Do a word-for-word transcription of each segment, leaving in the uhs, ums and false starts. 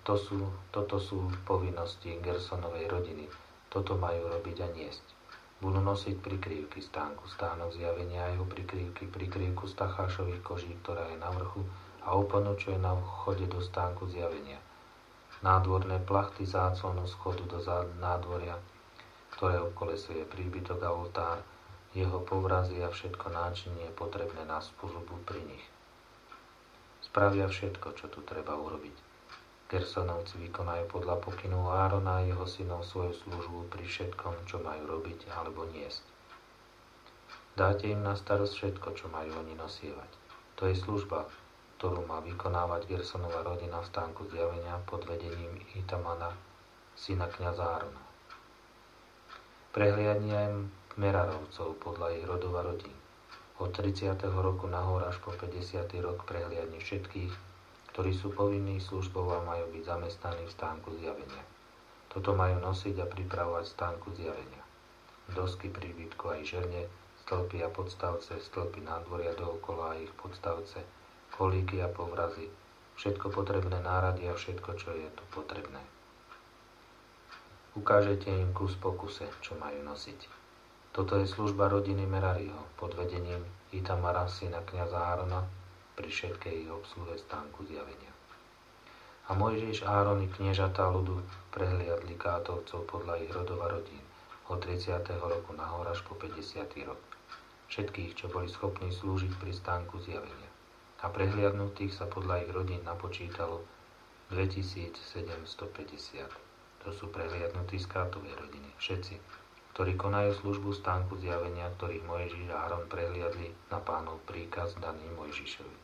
To sú, toto sú povinnosti Gersonovej rodiny. Toto majú robiť a niesť. Budú nosiť prikrývky stánku, stánok zjavenia a jeho prikrývky, prikrývku stachášových koží, ktorá je na vrchu a úplnú, čo je na vchode do stánku zjavenia. Nádvorné plachty záclonu schodu do nádvoria, ktoré obkolesuje príbytok a oltár, jeho povrazy a všetko náčinie potrebné na službu pri nich. Spravia všetko, čo tu treba urobiť. Gersonovci vykonajú podľa pokynu Árona a jeho synov svoju službu pri všetkom, čo majú robiť alebo niesť. Dáte im na starosť všetko, čo majú oni nosievať. To je služba, ktorú má vykonávať Gersonova rodina v stánku zjavenia pod vedením Itamana, syna kňaza Árona. Prehliadni aj Merarovcov podľa ich rodov a rodín. Od tridsiateho roku nahor až po päťdesiaty rok prehliadni všetkých, ktorí sú povinní službou a majú byť zamestnaní v stánku zjavenia. Toto majú nosiť a pripravovať stánku zjavenia. Dosky príbytku aj žerne, stĺpy a podstavce, stĺpy nádvoria dookola a ich podstavce, kolíky a povrazy, všetko potrebné nárady a všetko, čo je tu potrebné. Ukážete im kus po kuse, čo majú nosiť. Toto je služba rodiny Merariho pod vedením Itamara, syna kňaza Árona, pri všetkej ich obsluhe stánku zjavenia. A Mojžiš, Áron i kniežatá ľudu prehliadli kátovcov podľa ich rodov a rodín od tridsiateho roku nahor až po päťdesiaty rok. Všetkých, čo boli schopní slúžiť pri stánku zjavenia. A prehliadnutých sa podľa ich rodín napočítalo dvetisícsedemstopäťdesiat. To sú prehliadnutí z kátovej rodiny. Všetci, ktorí konajú službu stánku zjavenia, ktorých Mojžiš a Áron prehliadli na Pánov príkaz daný Mojžišovi.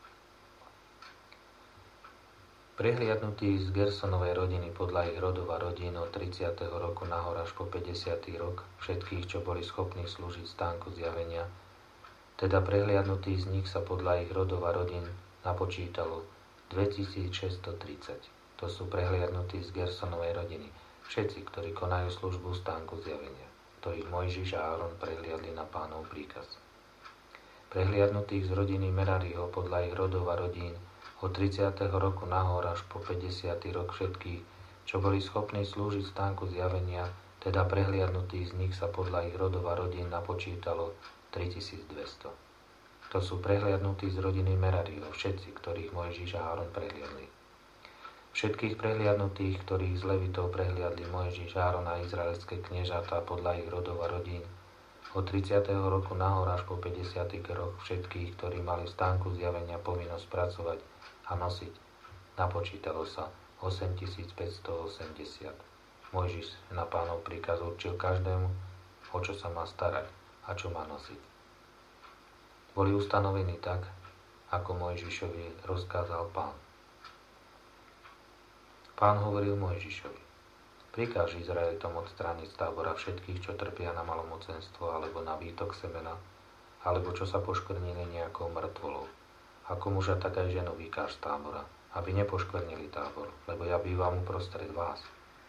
Prehliadnutí z Gersonovej rodiny podľa ich rodov a rodín od tridsiateho roku nahor až po päťdesiaty rok, všetkých, čo boli schopní slúžiť stánku zjavenia, teda prehliadnutí z nich sa podľa ich rodov a rodín napočítalo dvetisícšesťstotridsať. To sú prehliadnutí z Gersonovej rodiny, všetci, ktorí konajú službu stánku zjavenia, ktorých Mojžiš a Áron prehliadli na Pánov príkaz. Prehliadnutých z rodiny Merariho podľa ich rodov a rodín od tridsiateho roku nahor až po päťdesiaty rok všetkých, čo boli schopní slúžiť stánku zjavenia, teda prehliadnutých z nich sa podľa ich rodov a rodín napočítalo tritisícdvesto. To sú prehliadnutí z rodiny Merariho, všetci, ktorých Mojžiš a Áron prehliadli. Všetkých prehliadnutých, ktorých z Levitov prehliadli Mojžiš, Áron a izraelské kniežatá podľa ich rodov a rodín, od tridsiateho roku nahor až po päťdesiaty rok všetkých, ktorí mali v stánku zjavenia povinnosť pracovať a nosiť, napočítalo sa osemtisícpäťstoosemdesiat. Mojžiš na Pánov príkaz určil každému, o čo sa má starať a čo má nosiť. Boli ustanovení tak, ako Mojžišovi rozkázal Pán. Pán hovoril Mojžišovi: prikáž Izraelitom odstrániť z tábora všetkých, čo trpia na malomocenstvo alebo na výtok semena, alebo čo sa poškvrnili nejakou mŕtvolou. Ako muža, tak aj ženu vykáž z tábora, aby nepoškvrnili tábor, lebo ja bývam uprostred vás.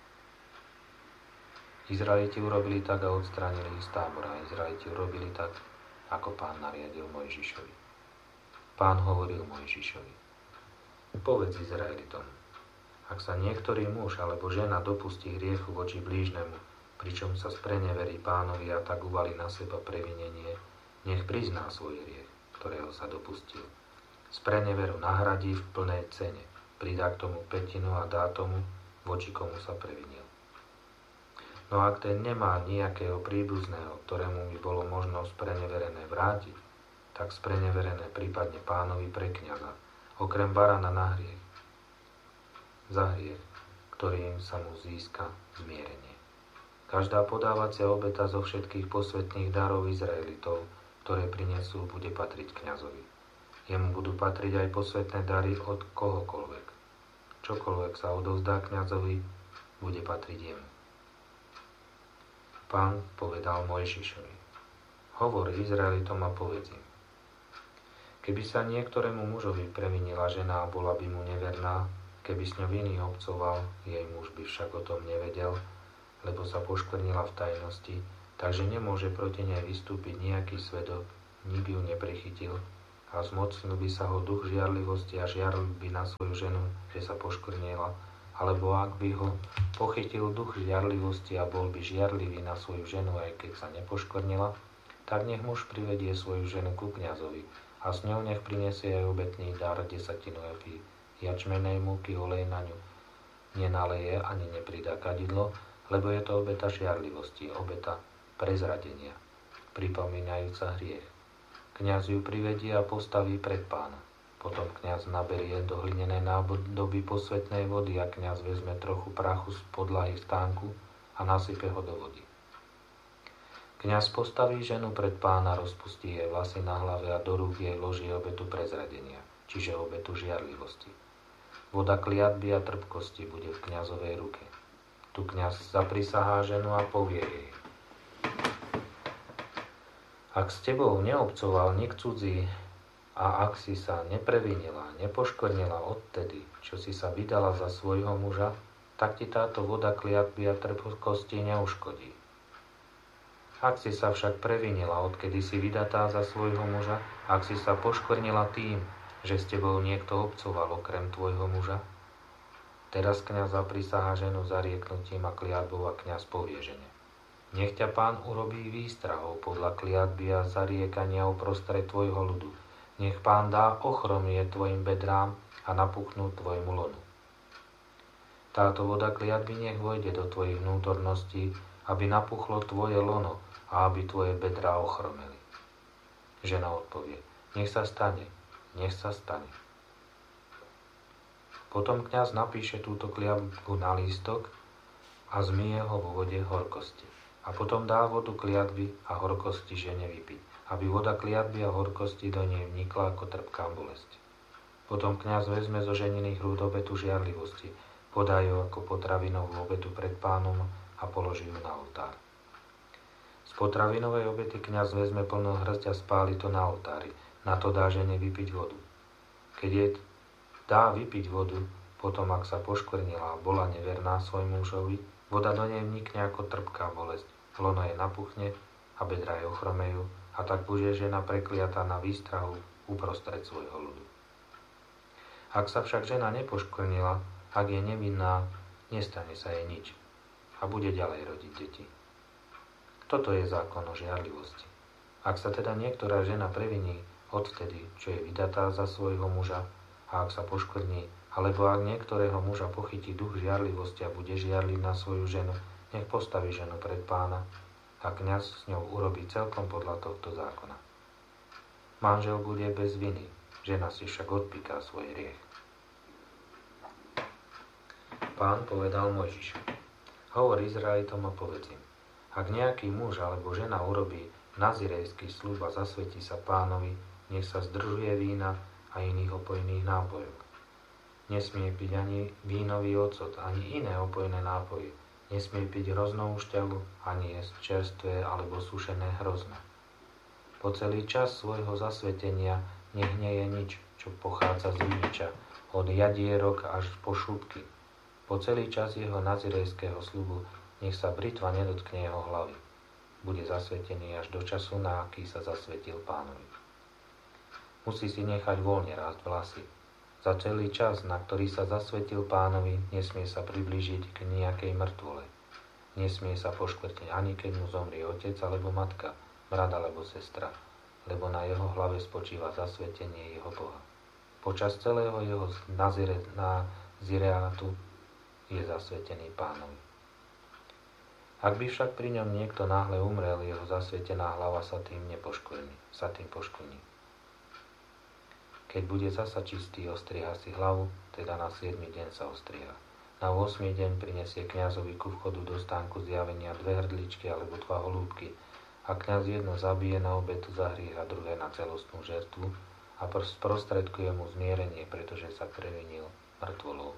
Izraeliti urobili tak a odstránili ich z tábora. Izraeliti urobili tak, ako Pán nariadil Mojžišovi. Pán hovoril Mojžišovi: povedz Izraelitom: ak sa niektorý muž alebo žena dopustí hriechu voči blížnemu, pričom sa spreneverí Pánovi a tak uvalí na seba previnenie, nech prizná svoj hriech, ktorého sa dopustil. Spreneveru nahradí v plnej cene, pridá k tomu pätinu a dá tomu, voči komu sa previnil. No ak ten nemá nejakého príbuzného, ktorému by bolo možno spreneverené vrátiť, tak spreneverené prípadne Pánovi pre kňaza, okrem barana na hriech, za hriech, ktorým sa mu získa zmierenie. Každá podávacia obeta zo všetkých posvätných darov Izraelitov, ktoré prinesú, bude patriť kňazovi. Jemu budú patriť aj posvätné dary od kohokoľvek. Čokoľvek sa odovzdá kňazovi, bude patriť jemu. Pán povedal Mojžišovi: hovor Izraelitom a povedz im: keby sa niektorému mužovi previnila žena a bola by mu neverná, keby s ňou iný obcoval, jej muž by však o tom nevedel, lebo sa poškvrnila v tajnosti, takže nemôže proti nej vystúpiť nejaký svedok, nik ju neprichytil a zmocnil by sa ho duch žiarlivosti a žiaril by na svoju ženu, že sa poškvrnila alebo ak by ho pochytil duch žiarlivosti a bol by žiarlivý na svoju ženu, aj keď sa nepoškvrnila, tak nech muž privedie svoju ženu ku kňazovi a s ňou nech prinesie aj obetný dar desatinu efy jačmenej múky, olej na ňu nenaleje ani nepridá kadidlo, lebo je to obeta žiarlivosti, obeta prezradenia, pripomínajúca hriech. Kňaz ju privedie a postaví pred Pána. Potom kňaz naberie do hlinenej nádoby posvätnej vody a kňaz vezme trochu prachu z podlahy stánku a nasype ho do vody. Kňaz postaví ženu pred Pána, rozpustí jej vlasy na hlave a do rúk jej loží obetu prezradenia, čiže obetu žiarlivosti. Voda kliatby a trpkosti bude v kňazovej ruke. Tu kňaz zaprisahá ženu a povie jej: Ak s tebou neobcoval nik cudzí, a ak si sa neprevinila, nepoškvrnila odtedy, čo si sa vydala za svojho muža, tak ti táto voda kliatby a trpkosti neuškodí. Ak si sa však previnila, odkedy si vydatá za svojho muža, ak si sa poškvrnila tým, že s tebou niekto obcoval okrem tvojho muža, teraz kňaz zaprisahá ženu zarieknutím a kliatbou a kňaz povie žene: Nech ťa Pán urobí výstrahou podľa kliatby a zariekania uprostred tvojho ľudu. Nech Pán dá ochromie tvojim bedrám a napuchnú tvojmu lonu. Táto voda kliatby nech vojde do tvojich vnútorností, aby napuchlo tvoje lono a aby tvoje bedrá ochromeli. Žena odpovie: Nech sa stane, nech sa stane. Potom kňaz napíše túto kliatbu na lístok a zmije ho vo vode horkosti. A potom dá vodu kliatby a horkosti žene vypiť, aby voda kliatby a horkosti do nej vnikla ako trpká bolesť. Potom kňaz vezme zo ženiných rúd obetu žiarlivosti, podá ju ako potravinovú obetu pred Pánom a položí ju na oltár. Z potravinovej obety kňaz vezme plnú hrsť a spáli to na oltári. Na to dá žene vypiť vodu. Keď jej dá vypiť vodu, potom ak sa poškvrnila a bola neverná svojmu mužovi, voda do nej vnikne ako trpká bolesť, lono jej napuchne a bedrá jej ochromejú, a tak bude žena prekliatá na výstrahu uprostred svojho ľudu. Ak sa však žena nepoškvrnila, ak je nevinná, nestane sa jej nič a bude ďalej rodiť deti. Toto je zákon o žiarlivosti. Ak sa teda niektorá žena previní odvtedy, čo je vydatá za svojho muža, a ak sa poškvrní, alebo ak niektorého muža pochytí duch žiarlivosti a bude žiarliv na svoju ženu, nech postaví ženu pred Pána a kňaz s ňou urobí celkom podľa tohto zákona. Manžel bude bez viny, žena si však odpíká svoj hriech. Pán povedal Mojžišovi: Hovor Izraelitom a povedz im: Ak nejaký muž alebo žena urobí nazirejský sľub a zasvetí sa Pánovi, nech sa zdržuje vína a iných opojných nápojov. Nesmie piť ani vínový ocot, ani iné opojné nápoje. Nesmie piť hroznú šťavu, ani jesť čerstvé alebo sušené hrozné. Po celý čas svojho zasvetenia nech nie je nič, čo pochádza z viniča, od jadierok až po šúbky. Po celý čas jeho nazirejského sľubu nech sa britva nedotkne jeho hlavy. Bude zasvetený až do času, na aký sa zasvetil Pánovi. Musí si nechať voľne rásť vlasy. Za celý čas, na ktorý sa zasvetil Pánovi, nesmie sa priblížiť k nejakej mŕtvole. Nesmie sa poškvrtiť ani keď mu zomrie otec alebo matka, brat alebo sestra, lebo na jeho hlave spočíva zasvetenie jeho Boha. Počas celého jeho nazire, nazireátu je zasvetený Pánovi. Ak by však pri ňom niekto náhle umrel, jeho zasvetená hlava sa tým nepoškvrní, sa tým poškvrní. Keď bude zasa čistý, ostriha si hlavu, teda na siedmy deň sa ostriha. Na ôsmy deň prinesie kňazovi ku vchodu do stánku zjavenia dve hrdličky alebo dva holúbky a kňaz jedno zabije na obetu za hriech a druhé na celostnú žertvu a sprostredkuje mu zmierenie, pretože sa previnil mŕtvolou.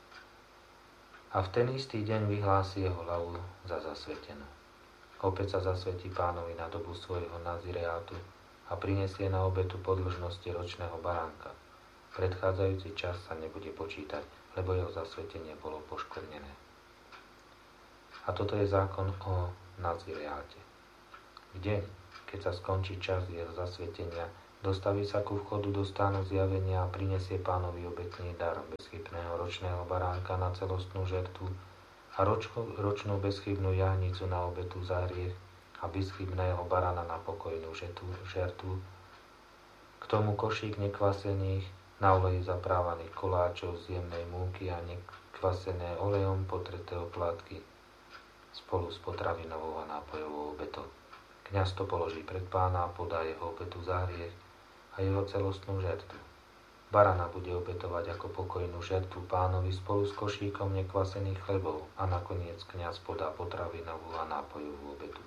A v ten istý deň vyhlási jeho hlavu za zasvetenú. Opäť sa zasvetí Pánovi na dobu svojho nazireátu a prinesie na obetu podĺžnosti ročného baránka. Predchádzajúci čas sa nebude počítať, lebo jeho zasvetenie bolo poškvrnené. A toto je zákon o nazireáte. V deň, keď sa skončí čas jeho zasvetenia, dostaví sa ku vchodu do stánu zjavenia a prinesie Pánovi obetný dar bezchybného ročného baránka na celostnú žertvu a ročnú, ročnú bezchybnú jahnicu na obetu za hriech a bezchybného barana na pokojnú žertvu. K tomu košík nekvasených, na oleji zaprávaných koláčov z jemnej múky a nekvasené olejom potreté oplátky spolu s potravinovou a nápojovou obetou. Kňaz to položí pred Pána a podá jeho obetu za hriech a jeho celostnú žertvu. Barana bude obetovať ako pokojnú žertvu Pánovi spolu s košíkom nekvasených chlebov a nakoniec kňaz podá potravinovú a nápojovú obetu.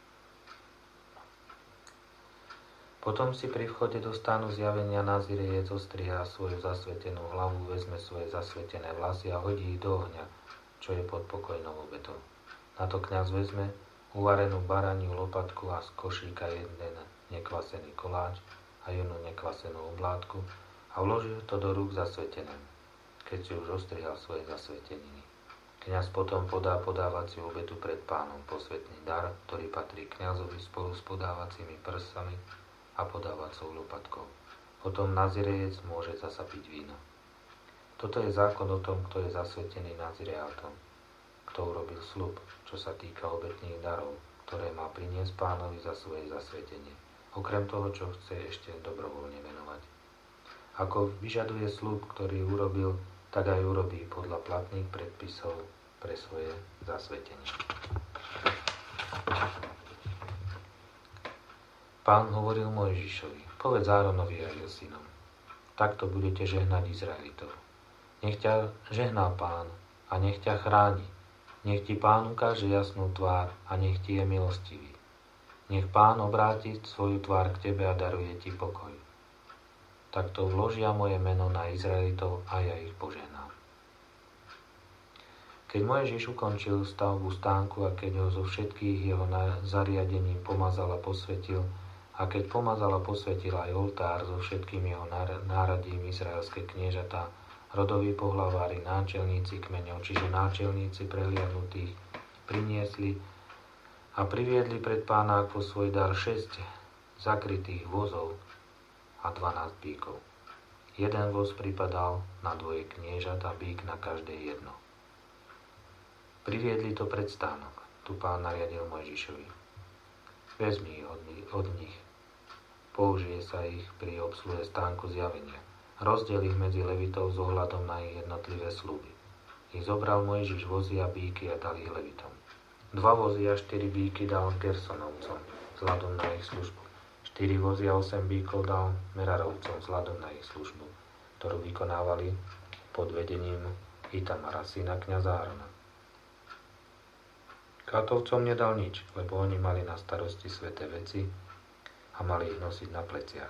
Potom si pri vchode do stánu zjavenia nazirejec ostrihá svoju zasvetenú hlavu, vezme svoje zasvetené vlasy a hodí ich do ohňa, čo je pod pokojnou obetou. Na to kňaz vezme uvarenú baraniu lopatku a z košíka jeden nekvasený koláč a jednu nekvasenú oblátku a vloží to do rúk zasveteným, keď si už ostrihal svoje zasveteniny. Kňaz potom podá podávaciu obetu pred Pánom, posvätný dar, ktorý patrí kňazovi spolu s podávacími prsami a podávacou lopatkou. Potom nazirejec môže zasa piť víno. Toto je zákon o tom, kto je zasvetený nazireátom, kto urobil sľub, čo sa týka obetných darov, ktoré má priniesť Pánovi za svoje zasvetenie, okrem toho, čo chce ešte dobrovoľne venovať. Ako vyžaduje sľub, ktorý urobil, tak aj urobí podľa platných predpisov pre svoje zasvetenie. Pán hovoril Mojžišovi: povedz Áronovi a jeho synom, takto budete žehnať Izraelitov. Nech ťa žehná Pán a nech ťa chráni. Nech ti Pán ukáže jasnú tvár a nech ti je milostivý. Nech Pán obráti svoju tvár k tebe a daruje ti pokoj. Takto vložia moje meno na Izraelitov a ja ich požehnám. Keď Mojžiš ukončil stavbu stánku a keď ho zo všetkých jeho zariadení pomazal a posvetil, a keď pomazal a posvetil aj oltár so všetkým jeho náradím izraelské kniežatá, rodoví pohlavári, náčelníci kmeňov, čiže náčelníci prehliadnutých, priniesli a priviedli pred Pána ako svoj dar šesť zakrytých vozov a dvanásť bíkov. Jeden voz pripadal na dvoje kniežat a bík na každé jedno. Priviedli to pred stánok. Tu Pán nariadil Mojžišovi: vezmi ich od nich. Použije sa ich pri obsluhe stánku zjavenia. Rozdiel ich medzi levitov s ohľadom na ich jednotlivé sľuby. Ich zobral Mojžiš vozy a bíky a dal ich levitom. Dva vozy a štyri bíky dal Gersonovcom vzhľadom na ich službu. Štyri vozy a osem bíkov dal Merarovcom vzhľadom na ich službu, ktorú vykonávali pod vedením Itamara, syna kňaza Árona. Kátovcom nedal nič, lebo oni mali na starosti sväté veci a mali ich nosiť na pleciach.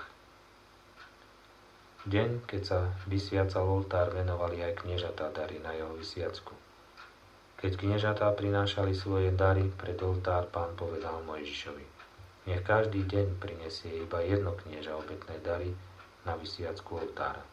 Deň, keď sa vysviacal oltár, venovali aj kniežatá dary na jeho vysviacku. Keď kniežatá prinášali svoje dary pred oltár, Pán povedal Mojžišovi: nech každý deň prinesie iba jedno knieža obetné dary na vysviacku oltára.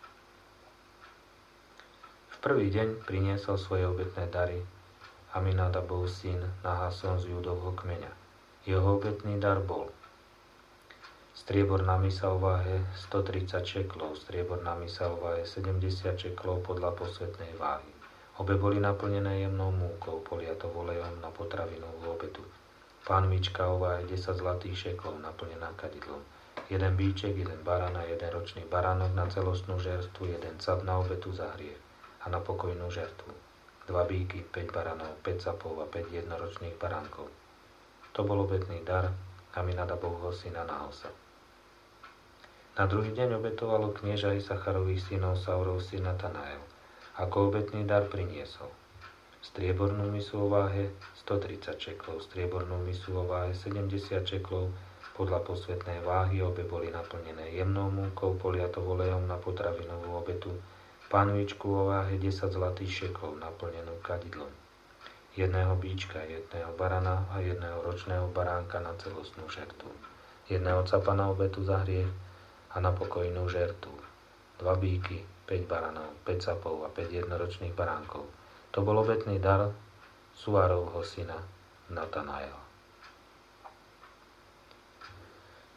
V prvý deň priniesol svoje obetné dary Aminadabov syn Nahason z Judovho kmeňa. Jeho obetný dar bol strieborná mysa o váhe stotridsať šeklov, strieborná mysa o váhe sedemdesiat šeklov podľa posvätnej váhy. Obe boli naplnené jemnou múkou, poliatou olejom na potravinovú obetu. Pánvička o váhe desať zlatých šeklov, naplnená kadidlom. Jeden bíček, jeden barán a jeden ročný baránok na celostnú žertvu, jeden cap na obetu za hriech a na pokojnú žertvu. Dva bíky, päť baranov, päť capov a päť jednoročných baránkov. To bol obetný dar Aminadabovho syna Nahosa. Na druhý deň obetovalo knieža Isacharových synov Saurov syn Natanael. Ako obetný dar priniesol striebornú misu o váhe stotridsať šeklov, striebornú misu o váhe sedemdesiat šeklov podľa posvätnej váhy, obe boli naplnené jemnou múkou, poliatou olejom na potravinovú obetu, pánvičku o váhe desať zlatých šeklov, naplnenú kadidlom, jedného bíčka, jedného barana a jedného ročného baránka na celostnú žertvu, jedného capa na obetu za hriech a na pokojnú žertvu, dva bíky, päť baranov, päť capov a päť jednoročných baránkov. To bol obetný dar Suárovho syna Natanaela.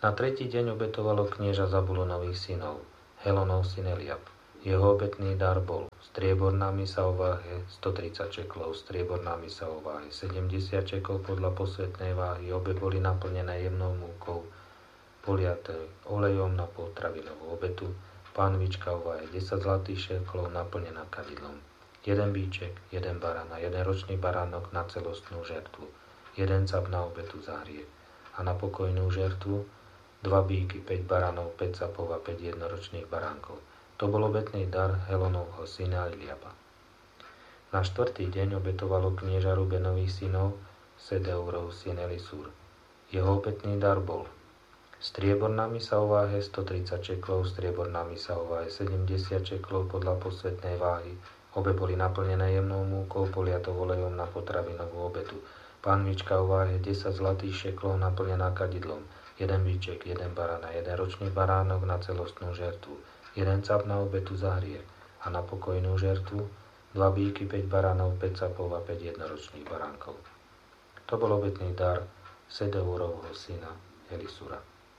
Na tretí deň obetovalo knieža Zabulonových synov, Helonov syn Eliab. Jeho obetný dar bol strieborná misa o váhe stotridsať čeklov, strieborná misa o váhe sedemdesiat čeklov podľa posvätnej váhy, obe boli naplnené jemnou múkou, poliaté olejom na potravinovú obetu, pánvička o váhe desať zlatých šeklov naplnená kadidlom, jeden bíček, jeden barán a jeden ročný baránok na celostnú žertvu, jeden cap na obetu za hriech a na pokojnú žertvu, dva bíky, päť baránov, päť capov a päť jednoročných baránkov. To bol obetný dar Helonovho syna Eliaba. Na štvrtý deň obetovalo knieža Rubenových synov Sedeurov syn Elisúr. Jeho obetný dar bol strieborná misa o váhe stotridsať čeklov, strieborná misa o váhe sedemdesiat čeklov podľa posvätnej váhy. Obe boli naplnené jemnou múkou, poliatou olejom na potravinovú obetu. Pánvička o váhe desať zlatých šeklov naplnená kadidlom, jeden bíček, jeden barán a jeden ročný baránok na celostnú žertvu, jeden cap na obetu za hriech a na pokojnú žertvu, dva bíky, päť baránov, päť capov a päť jednoročných baránkov. To bol obetný dar Sedeurovho syna Elisura.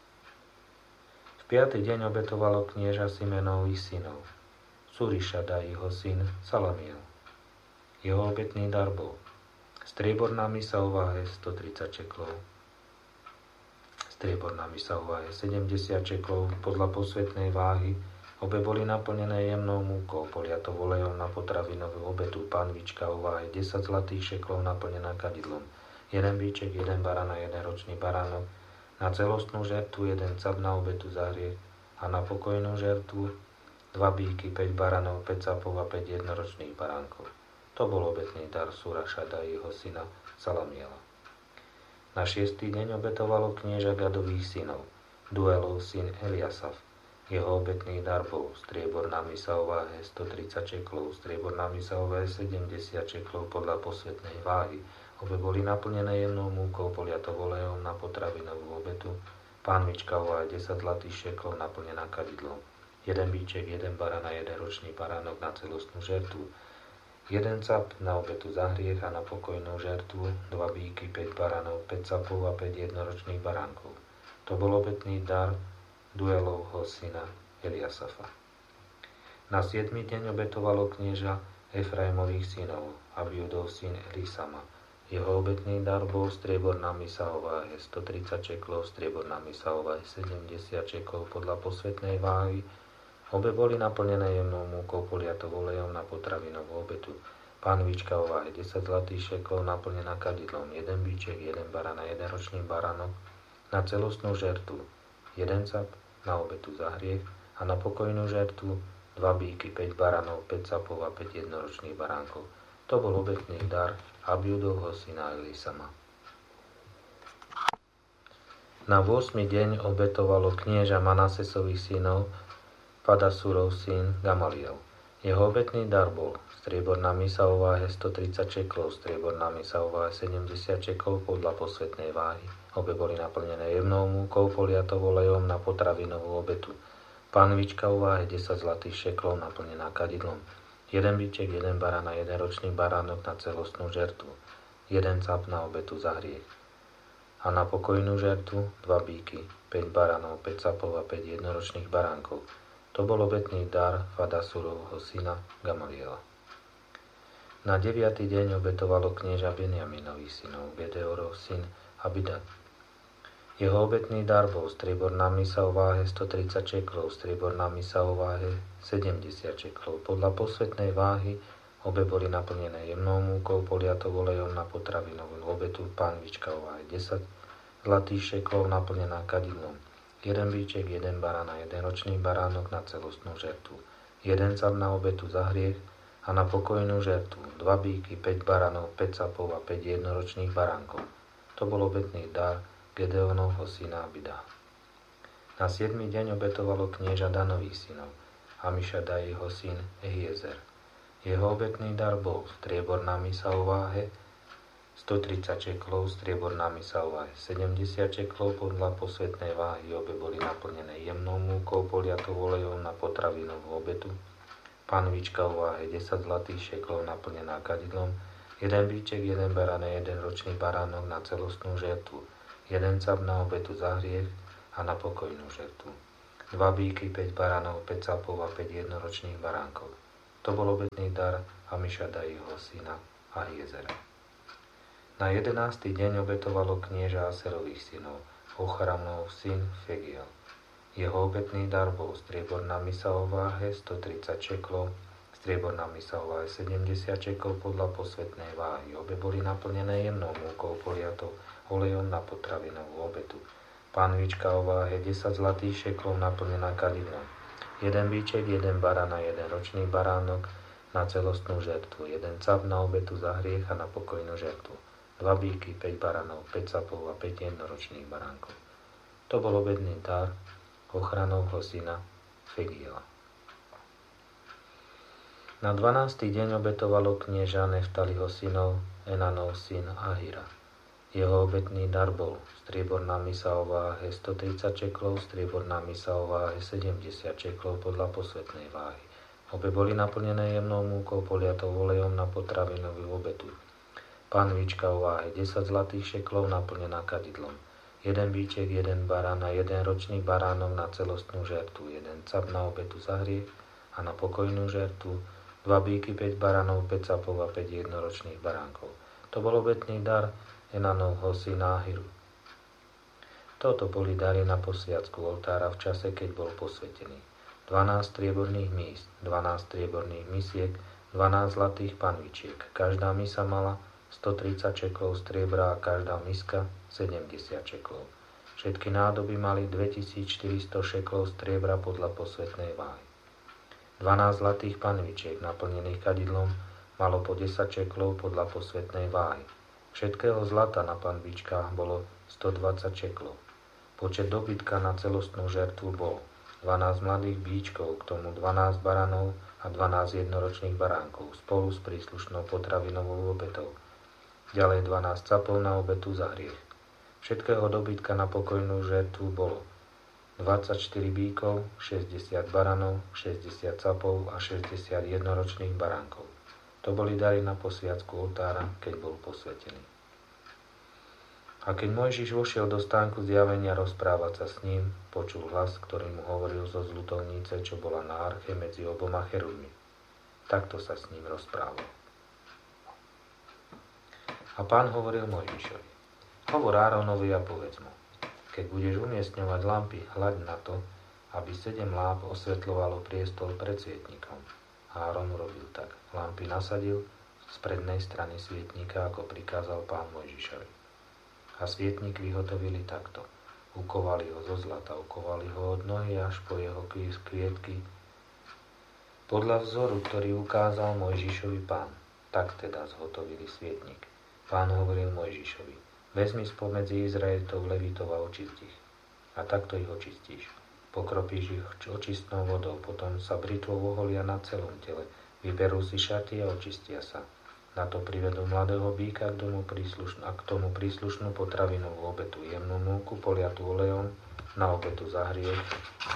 V piaty deň obetovalo knieža Simenových synov, Surišada jeho syn Salamiel. Jeho obetný dar bol strieborná misa o váhe stotridsať čeklov, strieborná misa o váhe sedemdesiat čeklov podľa posvätnej váhy. Obe boli naplnené jemnou múkou, poliatou olejom na potravinovú obetu, pánvička o váhe desať zlatých šeklov naplnená kadidlom, jeden bíček, jeden barán a jeden ročný baránok, na celostnú žertvu jeden cap na obetu za hriech a na pokojnú žertvu dva bíky, päť baranov, päť capov a päť jednoročných baránkov. To bol obetný dar Surašada jeho syna Salamiela. Na šiestý deň obetovalo knieža Gadových synov, Duelov syn Eliasaf. Jeho obetný dar bol strieborná misa o váhe stotridsať čeklov, strieborná misa o váhe sedemdesiat čeklov podľa posvätnej váhy. Obe boli naplnené jemnou múkou, poliatou olejom na potravinovú obetu, pánvička o váhe desať zlatých šeklov naplnená kadidlom, jeden bíček, jeden barán a jeden ročný baránok na celostnú žertvu, jeden cap na obetu za hriech a na pokojnú žertvu, dva bíky, päť baránov, päť capov a päť jednoročných baránkov. To bol obetný dar Duelovho syna Eliasafa. Na siedmy deň obetovalo knieža Efraimových synov, Abiudov syn Elisama. Jeho obetný dar bol strieborná misa o váhe stotridsať čeklov, strieborná misa o váhe sedemdesiat čeklov podľa posvätnej váhy. Obe boli naplnené jemnou múkou, poliatou olejom na potravinovú obetu. Pánvička o váhe desať zlatých šeklov naplnená kadidlom, jeden bíček, jeden barán a jeden ročný baránok na celostnú žertvu, jeden cap na obetu za hriech a na pokojnú žertvu, dva bíky, päť baranov, päť capov a päť jednoročných baránkov. To bol obetný dar Abiudovho syna Elisama. Na ôsmy deň obetovalo knieža Manasesových synov Padasurov syn Gamaliel. Jeho obetný dar bol strieborná misa o váhe stotridsať čeklov, strieborná misa o váhe sedemdesiat čeklov podľa posvätnej váhy. Obe boli naplnené jemnou múkou, poliatou olejom na potravinovú obetu. Pánvička o váhe desať zlatých šeklov naplnená kadidlom, jeden bíček, jeden barán a jeden ročný baránok na celostnú žertvu, jeden cap na obetu za hriech a na pokojnú žertvu dva bíky, päť baránov, päť capov a päť jednoročných baránkov. To bol obetný dar Fadasurovho syna Gamaliela. Na deviaty deň obetovalo knieža Benjaminových synov, Gedeorov syn Abidan. Jeho obetný dar bol strieborná misa o váhe stotridsať čeklov, strieborná misa o váhe sedemdesiat čeklov. Podľa posvätnej váhy obe boli naplnené jemnou múkou, poliatou olejom na potravinovú obetu, pánvička o váhe desať zlatých šeklov naplnená kadidlom, jeden bíček, jeden barán a jeden ročný baránok na celostnú žertvu, jeden cap na obetu za hriech a na pokojnú žertvu, dva bíky, päť baranov, päť capov a päť jednoročných baránkov. To bol obetný dar Gedeonovho syna Abida. Na siedmy deň obetovalo knieža Danových synov, Amišada jeho syn Ehiezer. Jeho obetný dar bol strieborná misa o váhe stotridsať čeklov, strieborná misa o váhe sedemdesiat čeklov podľa posvätnej váhy. Obe boli naplnené jemnou múkou, poliatou olejom na potravinovú obetu. Pánvička o váhe desať zlatých šeklov naplnená kadidlom, jeden bíček, jeden barán a jeden ročný baránok na celostnú žertvu, jeden cap na obetu za hriech a na pokojnú žertvu. Dva bíky, päť baranov, päť capov a päť jednoročných baránkov. To bol obetný dar Amišadajho syna Ahiezera. Na jedenásty deň obetovalo knieža Aserových synov, Ochranov syn Fegiel. Jeho obetný dar bol strieborná misa o váhe stotridsať šeklov, strieborná misa o váhe sedemdesiat šeklov podľa posvätnej váhy. Obe boli naplnené jemnou múkou poliatou olejom na potravinovú obetu. Pánvička o váhe desať zlatých šeklov naplnená kadidlom. Jeden bíček, jeden barán a jeden ročný baránok na celostnú žertvu. Jeden cap na obetu za hriech a na pokojnú žertvu. Dva bíky, päť baranov, päť capov a päť jednoročných baránkov. To bol obetný dar Ochranovho syna Fegiela. Na dvanásty deň obetovalo knieža Neftaliho synov Enanov syn Ahira. Jeho obetný dar bol strieborná misa o váhe stotridsať šeklov, strieborná misa o váhe sedemdesiat šeklov podľa posvätnej váhy. Obe boli naplnené jemnou múkou poliatou olejom na potravinovú obetu. Pánvička o váhe desať zlatých šeklov naplnená kadidlom. Jeden bíček, jeden barán a jeden ročný baránok na celostnú žertvu. Jeden cap na obetu za hriech a na pokojnú žertvu. Dva bíky, päť baránov, päť capov a päť jednoročných baránkov. To bol obetný dar Enanovho syna Ahiru. Toto boli dary na posviacku oltára v čase, keď bol posvetený. dvanásť strieborných mís, dvanásť strieborných misiek, dvanásť zlatých panvičiek. Každá misa mala stotridsať šeklov striebra a každá miska sedemdesiat šeklov. Všetky nádoby mali dvetisícštyristo šeklov striebra podľa posvätnej váhy. dvanásť zlatých panvičiek naplnených kadidlom malo po desať šeklov podľa posvätnej váhy. Všetkého zlata na panvičkách bolo stodvadsať šeklov. Počet dobytka na celostnú žertvu bol dvanásť mladých bíčkov, k tomu dvanásť baranov a dvanásť jednoročných baránkov spolu s príslušnou potravinovou obetou. Ďalej dvanásť capov na obetu za hriech. Všetkého dobytka na pokojnú žertvu bolo dvadsaťštyri bíkov, šesťdesiat baranov, šesťdesiat capov a šesťdesiat jednoročných baránkov. To boli dary na posviacku oltára, keď bol posvetený. A keď Mojžiš vošiel do stánku zjavenia rozprávať sa s ním, počul hlas, ktorý mu hovoril zo zľutovnice, čo bola na arche medzi oboma cherubmi. Takto sa s ním rozprával. A Pán hovoril Mojžišovi: Hovor Áronovi a povedz mu, keď budeš umiestňovať lampy, hľaď na to, aby sedem láp osvetľovalo priestol pred svietnikom. Áron urobil tak. Lampy nasadil z prednej strany svietnika, ako prikázal Pán Mojžišovi. A svietnik vyhotovili takto. Ukovali ho zo zlata, ukovali ho od nohy až po jeho kvietky, podľa vzoru, ktorý ukázal Mojžišovi Pán. Tak teda zhotovili svietnik. Pán hovoril Mojžišovi: vezmi spomedzi Izraelitov levitov a očist ich. A takto ich očistíš. Pokropíš ich očistnou vodou, potom sa britvou oholia na celom tele. Vyberú si šaty a očistia sa. Na to privedú mladého býka k tomu príslušnú, a k tomu príslušnú potravinovú obetu, jemnú múku poliatú olejom na obetu za hriech.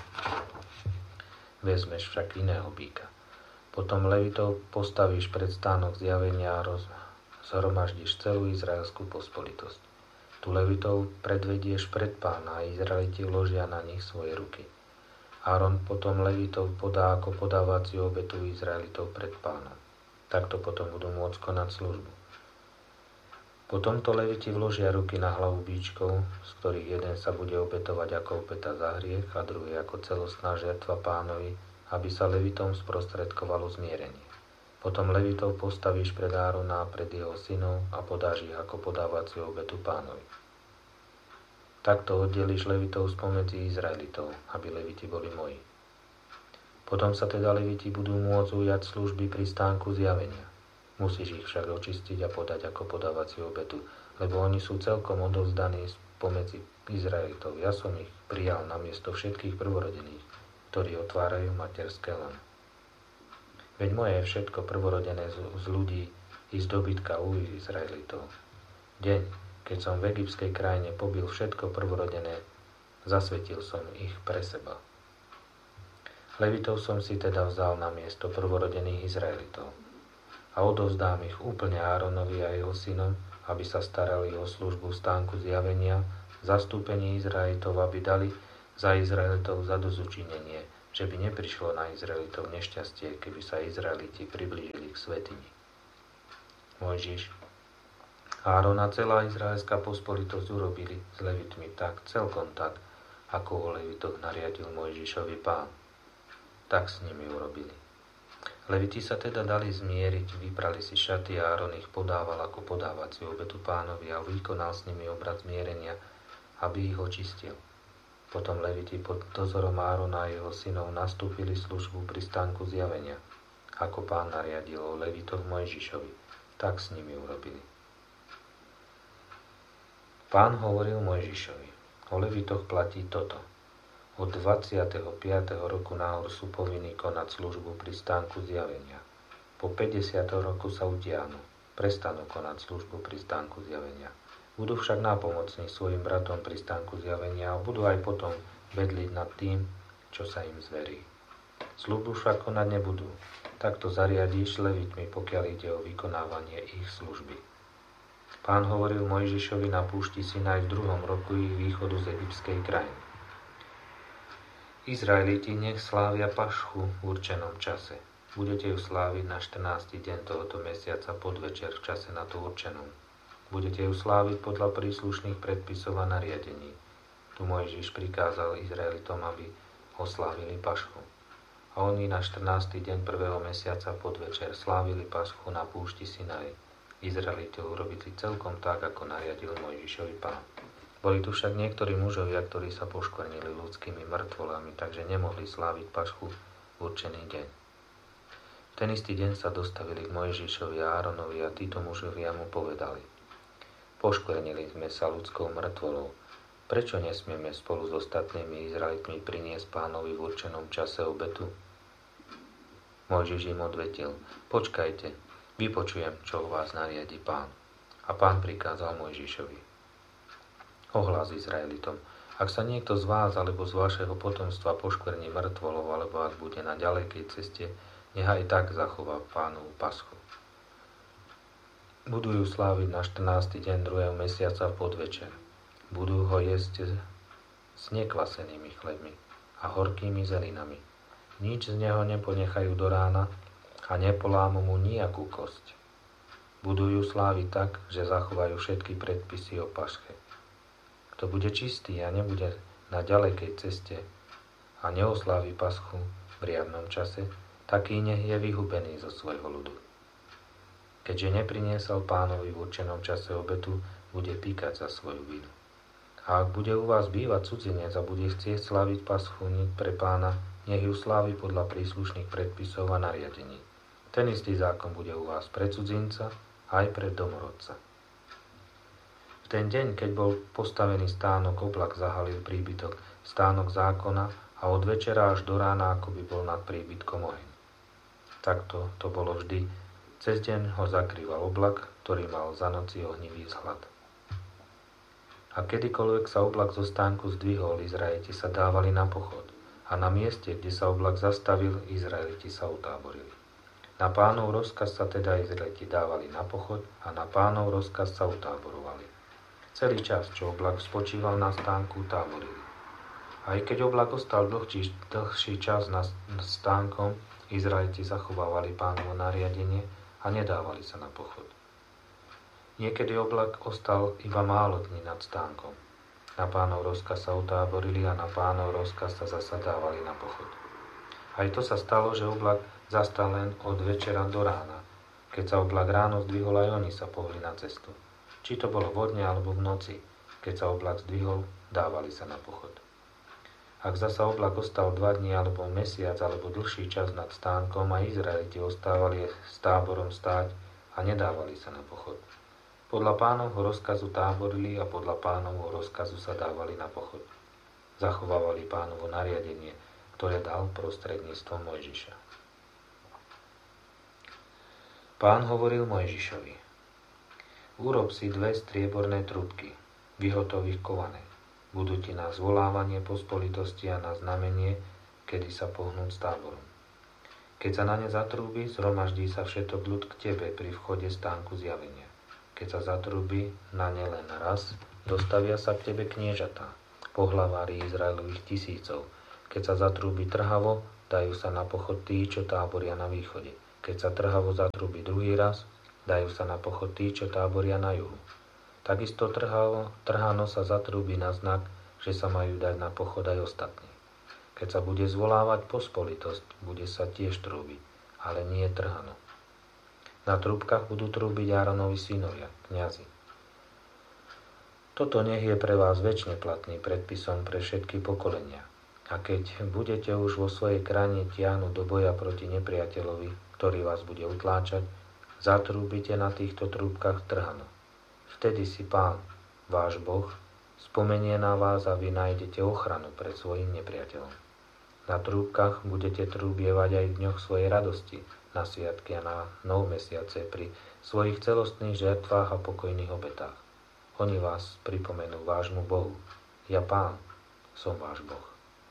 Vezmeš však iného býka. Potom levitov postavíš pred stánok zjavenia a roz... zhromaždíš celú izraelskú pospolitosť. Tu levitov predvedieš pred Pána a Izraeliti vložia na nich svoje ruky. Áron potom levitov podá ako podávaciu obetu Izraelitov pred Pánom. Takto potom budú môcť konať službu. Potom to leviti vložia ruky na hlavu bíčkov, z ktorých jeden sa bude obetovať ako obeta za hriech a druhý ako celostná žertva Pánovi, aby sa levitom sprostredkovalo zmierenie. Potom levitov postavíš pred Árona a pred jeho synov a podáš ich ako podávaciu obetu Pánovi. Takto oddelíš levitov spomedzi Izraelitov, aby leviti boli moji. Potom sa teda leviti budú môcť ujať služby pri stánku zjavenia. Musíš ich však očistiť a podať ako podávaciu obetu, lebo oni sú celkom odovzdaní spomedzi Izraelitov. Ja som ich prijal namiesto všetkých prvorodených, ktorí otvárajú materské lano. Veď moje je všetko prvorodené z ľudí i z dobytka u Izraelitov. Deň, keď som v egyptskej krajine pobil všetko prvorodené, zasvetil som ich pre seba. Levitov som si teda vzal na miesto prvorodených Izraelitov a odovzdám ich úplne Áronovi a jeho synom, aby sa starali o službu v stánku zjavenia, zastúpení Izraelitov, aby dali za Izraelitov zadozučinenie, že by neprišlo na Izraelitov nešťastie, keby sa Izraeliti priblížili k svätyni. Mojžiš, Áron a celá izraelská pospolitosť urobili s Levitmi tak, celkom tak, ako o Levitoch nariadil Mojžišovi Pán. Tak s nimi urobili. Leviti sa teda dali zmieriť, vyprali si šaty a Áron ich podával ako podávaciu obetu Pánovi a vykonal s nimi obrad zmierenia, aby ich očistil. Potom Leviti pod dozorom Árona a jeho synov nastúpili službu pri stánku zjavenia, ako Pán nariadil o Levitoch Mojžišovi, tak s nimi urobili. Pán hovoril Mojžišovi, o Levitoch platí toto. Od dvadsiateho piateho roku nahor sú povinní konať službu pri stánku zjavenia. Po päťdesiatom roku sa utiahnu, prestanú konať službu pri stánku zjavenia. Budú však nápomocní svojim bratom pri stánku zjavenia a budú aj potom bedliť nad tým, čo sa im zverí. Sľubu však konať nebudú. Takto zariadíš Levitmi, pokiaľ ide o vykonávanie ich služby. Pán hovoril Mojžišovi na púšti Sinaj v druhom roku ich východu z egyptskej krajiny. Izraeliti nech slávia Pašku v určenom čase. Budete ju sláviť na štrnásty deň tohoto mesiaca podvečer v čase na to určenom. Budete ju sláviť podľa príslušných predpisov a nariadení. Tu Mojžiš prikázal Izraelitom, aby oslávili Pašku. A oni na štrnásty deň prvého mesiaca podvečer slávili Paschu na púšti Sinaj. Izraeliti urobili celkom tak, ako nariadil Mojžišovi Pán. Boli tu však niektorí mužovia, ktorí sa poškvrnili ľudskými mŕtvolami, takže nemohli sláviť Pašku v určený deň. V ten istý deň sa dostavili k Mojžišovi a Áronovi a títo mužovia mu povedali: Poškvrnili sme sa ľudskou mŕtvolou. Prečo nesmieme spolu s ostatnými Izraelitmi priniesť Pánovi v určenom čase obetu? Mojžiš im odvetil: Počkajte, vypočujem, čo u vás nariadi Pán. A Pán prikázal Mojžišovi: Ohlas Izraelitom: Ak sa niekto z vás alebo z vašeho potomstva poškvrní mŕtvolou, alebo ak bude na ďalekej ceste, nech aj tak zachová Pánovu Paschu. Budú ju sláviť na štrnásty deň druhého mesiaca v podvečer. Budú ho jesť s nekvasenými chlebmi a horkými zelinami. Nič z neho neponechajú do rána a nepolámu mu nejakú kosť. Budú ju sláviť tak, že zachovajú všetky predpisy o Paške. Kto bude čistý a nebude na ďalekej ceste a neoslávi Paschu v riadnom čase, taký nech je vyhubený zo svojho ľudu. Keďže nepriniesol Pánovi v určenom čase obetu, bude píkať za svoju vinu. A ak bude u vás bývať cudzinec a bude chcieť sláviť Paschu pre Pána, nech ju slávi podľa príslušných predpisov a nariadení. Ten istý zákon bude u vás pre cudzinca aj pre domorodca. V ten deň, keď bol postavený stánok, oblak zahalil príbytok, stánok zákona a od večera až do rána, ako by bol nad príbytkom oheň. Takto to bolo vždy. Cez deň ho zakrýval oblak, ktorý mal za noci ohnivý vzhľad. A kedykoľvek sa oblak zo stánku zdvihol, Izraeliti sa dávali na pochod. A na mieste, kde sa oblak zastavil, Izraeliti sa utáborili. Na Pánov rozkaz sa teda Izraeliti dávali na pochod a na Pánov rozkaz sa utáborovali. Celý čas, čo oblak spočíval na stánku, táborili. Aj keď oblak ostal dlhší, dlhší čas nad stánkom, Izraeliti zachovávali Pánovo nariadenie a nedávali sa na pochod. Niekedy oblak ostal iba málo dní nad stánkom. Na Pánov rozkaz sa utáborili a na Pánov rozkaz sa zasa dávali na pochod. Aj to sa stalo, že oblak zastal len od večera do rána. Keď sa oblak ráno zdvihol, aj oni sa pohli na cestu. Či to bolo vodne alebo v noci, keď sa oblak zdvihol, dávali sa na pochod. Ak zasa oblak ostal dva dni alebo mesiac alebo dlhší čas nad stánkom, a Izraeliti ostávali s táborom stáť a nedávali sa na pochod. Podľa Pánovho rozkazu táborili a podľa Pánovho rozkazu sa dávali na pochod. Zachovávali Pánovo nariadenie, ktoré dal prostredníctvom Mojžiša. Pán hovoril Mojžišovi: Urob si dve strieborné trúbky, vyhotov ich kované. Budú ti na zvolávanie pospolitosti a na znamenie, kedy sa pohnú s táborom. Keď sa na ne zatrúbi, zhromaždí sa všetok ľud k tebe pri vchode stánku zjavenia. Keď sa zatrúbi na ne len raz, dostavia sa k tebe kniežatá. pohlavári Izraelových tisícov. Keď sa zatrúbi trhavo, dajú sa na pochod tí, čo táboria na východe. Keď sa trhavo zatrúbi druhý raz, dajú sa na pochod tí, čo táboria na juhu. Takisto trhavo, trhano sa zatrúbi na znak, že sa majú dať na pochod aj ostatní. Keď sa bude zvolávať pospolitosť, bude sa tiež trúbiť, ale nie trhano. Na trúbkach budú trúbiť Áronovi synovia, kňazi. Toto nech je pre vás večne platný predpisom pre všetky pokolenia. A keď budete už vo svojej krajine tiahnuť do boja proti nepriateľovi, ktorý vás bude utláčať, zatrúbite na týchto trúbkach trhano. Vtedy si Pán, váš Boh, spomenie na vás a vy nájdete ochranu pred svojim nepriateľom. Na trúbkach budete trúbievať aj v dňoch svojej radosti, na sviatky a na nov mesiace pri svojich celostných žertvách a pokojných obetách. Oni vás pripomenú vášmu Bohu. Ja Pán, som váš Boh.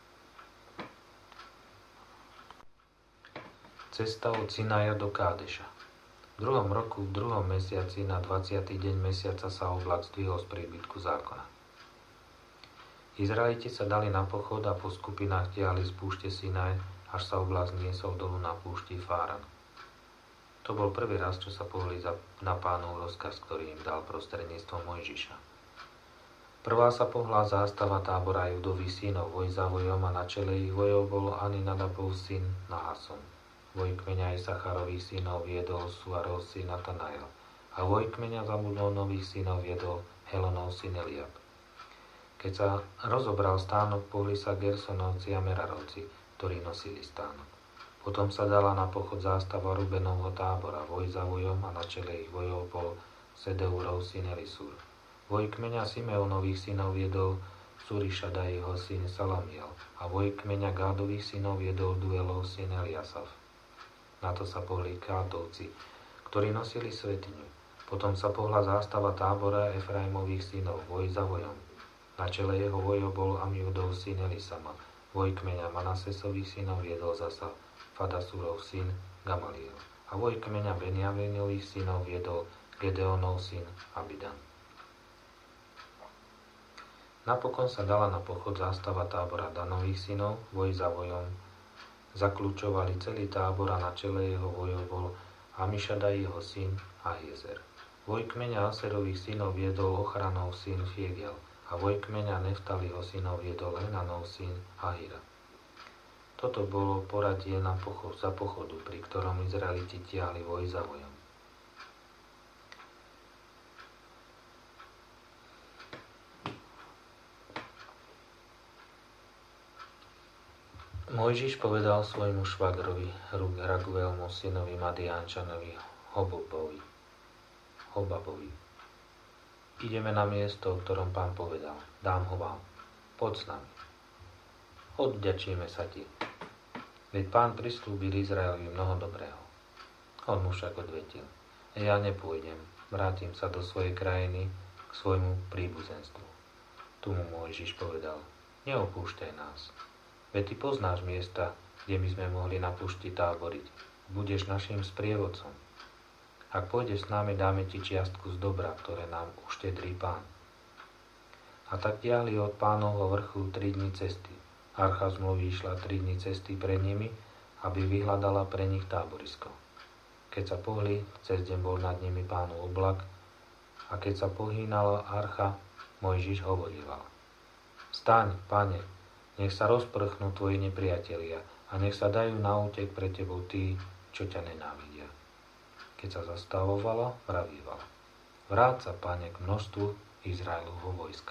Cesta od Sinaja do Kádeša. V druhom roku, v druhom mesiaci, na dvadsiaty deň mesiaca sa oblak zdvihol z príbytku zákona. Izraeliti sa dali na pochod a po skupinách tiahli z púšte Sinaj, až sa oblak zniesol dolu na púšti Fáran. To bol prvý raz, čo sa pohli na Pánov rozkaz, ktorý im dal prostredníctvom Mojžiša. Prvá sa pohla zástava tábora Judových synov voj za vojom a na čele ich vojov bol Aminadabov syn Nahason. Voj kmeňa Isacharových synov viedol Suarov syn Natanael a voj kmeňa Zabulónových synov viedol Helonov syn Eliab. Keď sa rozobral stánok, pohli sa Gersonovci a Merarovci, ktorí nosili stánok. Potom sa dala na pochod zástava Rubenovho tábora, voj za vojom a na čele ich vojov bol Sedeurov syn Elisur. Voj kmeňa Simeonových synov viedol Surišadajho syn Salamiel a voj kmeňa Gádových synov viedol Duelov syn Eliasaf. Na to sa pohli Kátovci, ktorí nosili svätyňu. Potom sa pohla zástava tábora Efraimových synov, voj za vojom. Na čele jeho vojov bol Amiudov syn Elisama. Voj kmeňa Manasesových synov viedol zasa Fadasurov syn Gamaliel. A voj kmeňa Benjaminových synov viedol Gedeonov syn Abidan. Napokon sa dala na pochod zástava tábora Danových synov, voj za vojom. Zakľúčovali celý tábor a na čele jeho vojov bol Amišadajho syn Ahiezer. Voj kmeňa Aserových synov viedol Ochranov syn Fiegiel. A voj kmeňa Neftaliho synov viedol Enanov syn Ahira. Toto bolo poradie na pochod, za pochodu, pri ktorom Izraeliti tiahli voj za vojom. Mojžiš povedal svojmu švagrovi Raguelmu synovi Madiánčanovi Hobabovi. Hobabovi. Ideme na miesto, o ktorom Pán povedal. Dám ho vám. Poď s nami. Odďačíme sa ti. Veď Pán prislúbil Izraelovi mnoho dobrého. On mu však odvetil. Ja nepôjdem. Vrátim sa do svojej krajiny k svojmu príbuzenstvu. Tu mu Mojžiš povedal. Neopúšťaj nás. Veď ty poznáš miesta, kde by sme mohli na púšti táboriť. Budeš našim sprievodcom. Ak pôjdeš s nami, dáme ti čiastku z dobra, ktoré nám uštedrí Pán. A tak tiahli od Pánovho vrchu tri dni cesty. Archa zmluvy išla tri dni cesty pred nimi, aby vyhľadala pre nich táborisko. Keď sa pohli, cez deň bol nad nimi Pánov oblak, a keď sa pohýnala archa, Mojžiš hovorieval. Vstaň, Pane, nech sa rozprchnú tvoji nepriatelia a nech sa dajú na útek pre tebou tí, čo ťa nenávidia. Keď sa zastavovala, vravívala. Vráť sa, Pane, k množstvu Izraelovho vojska.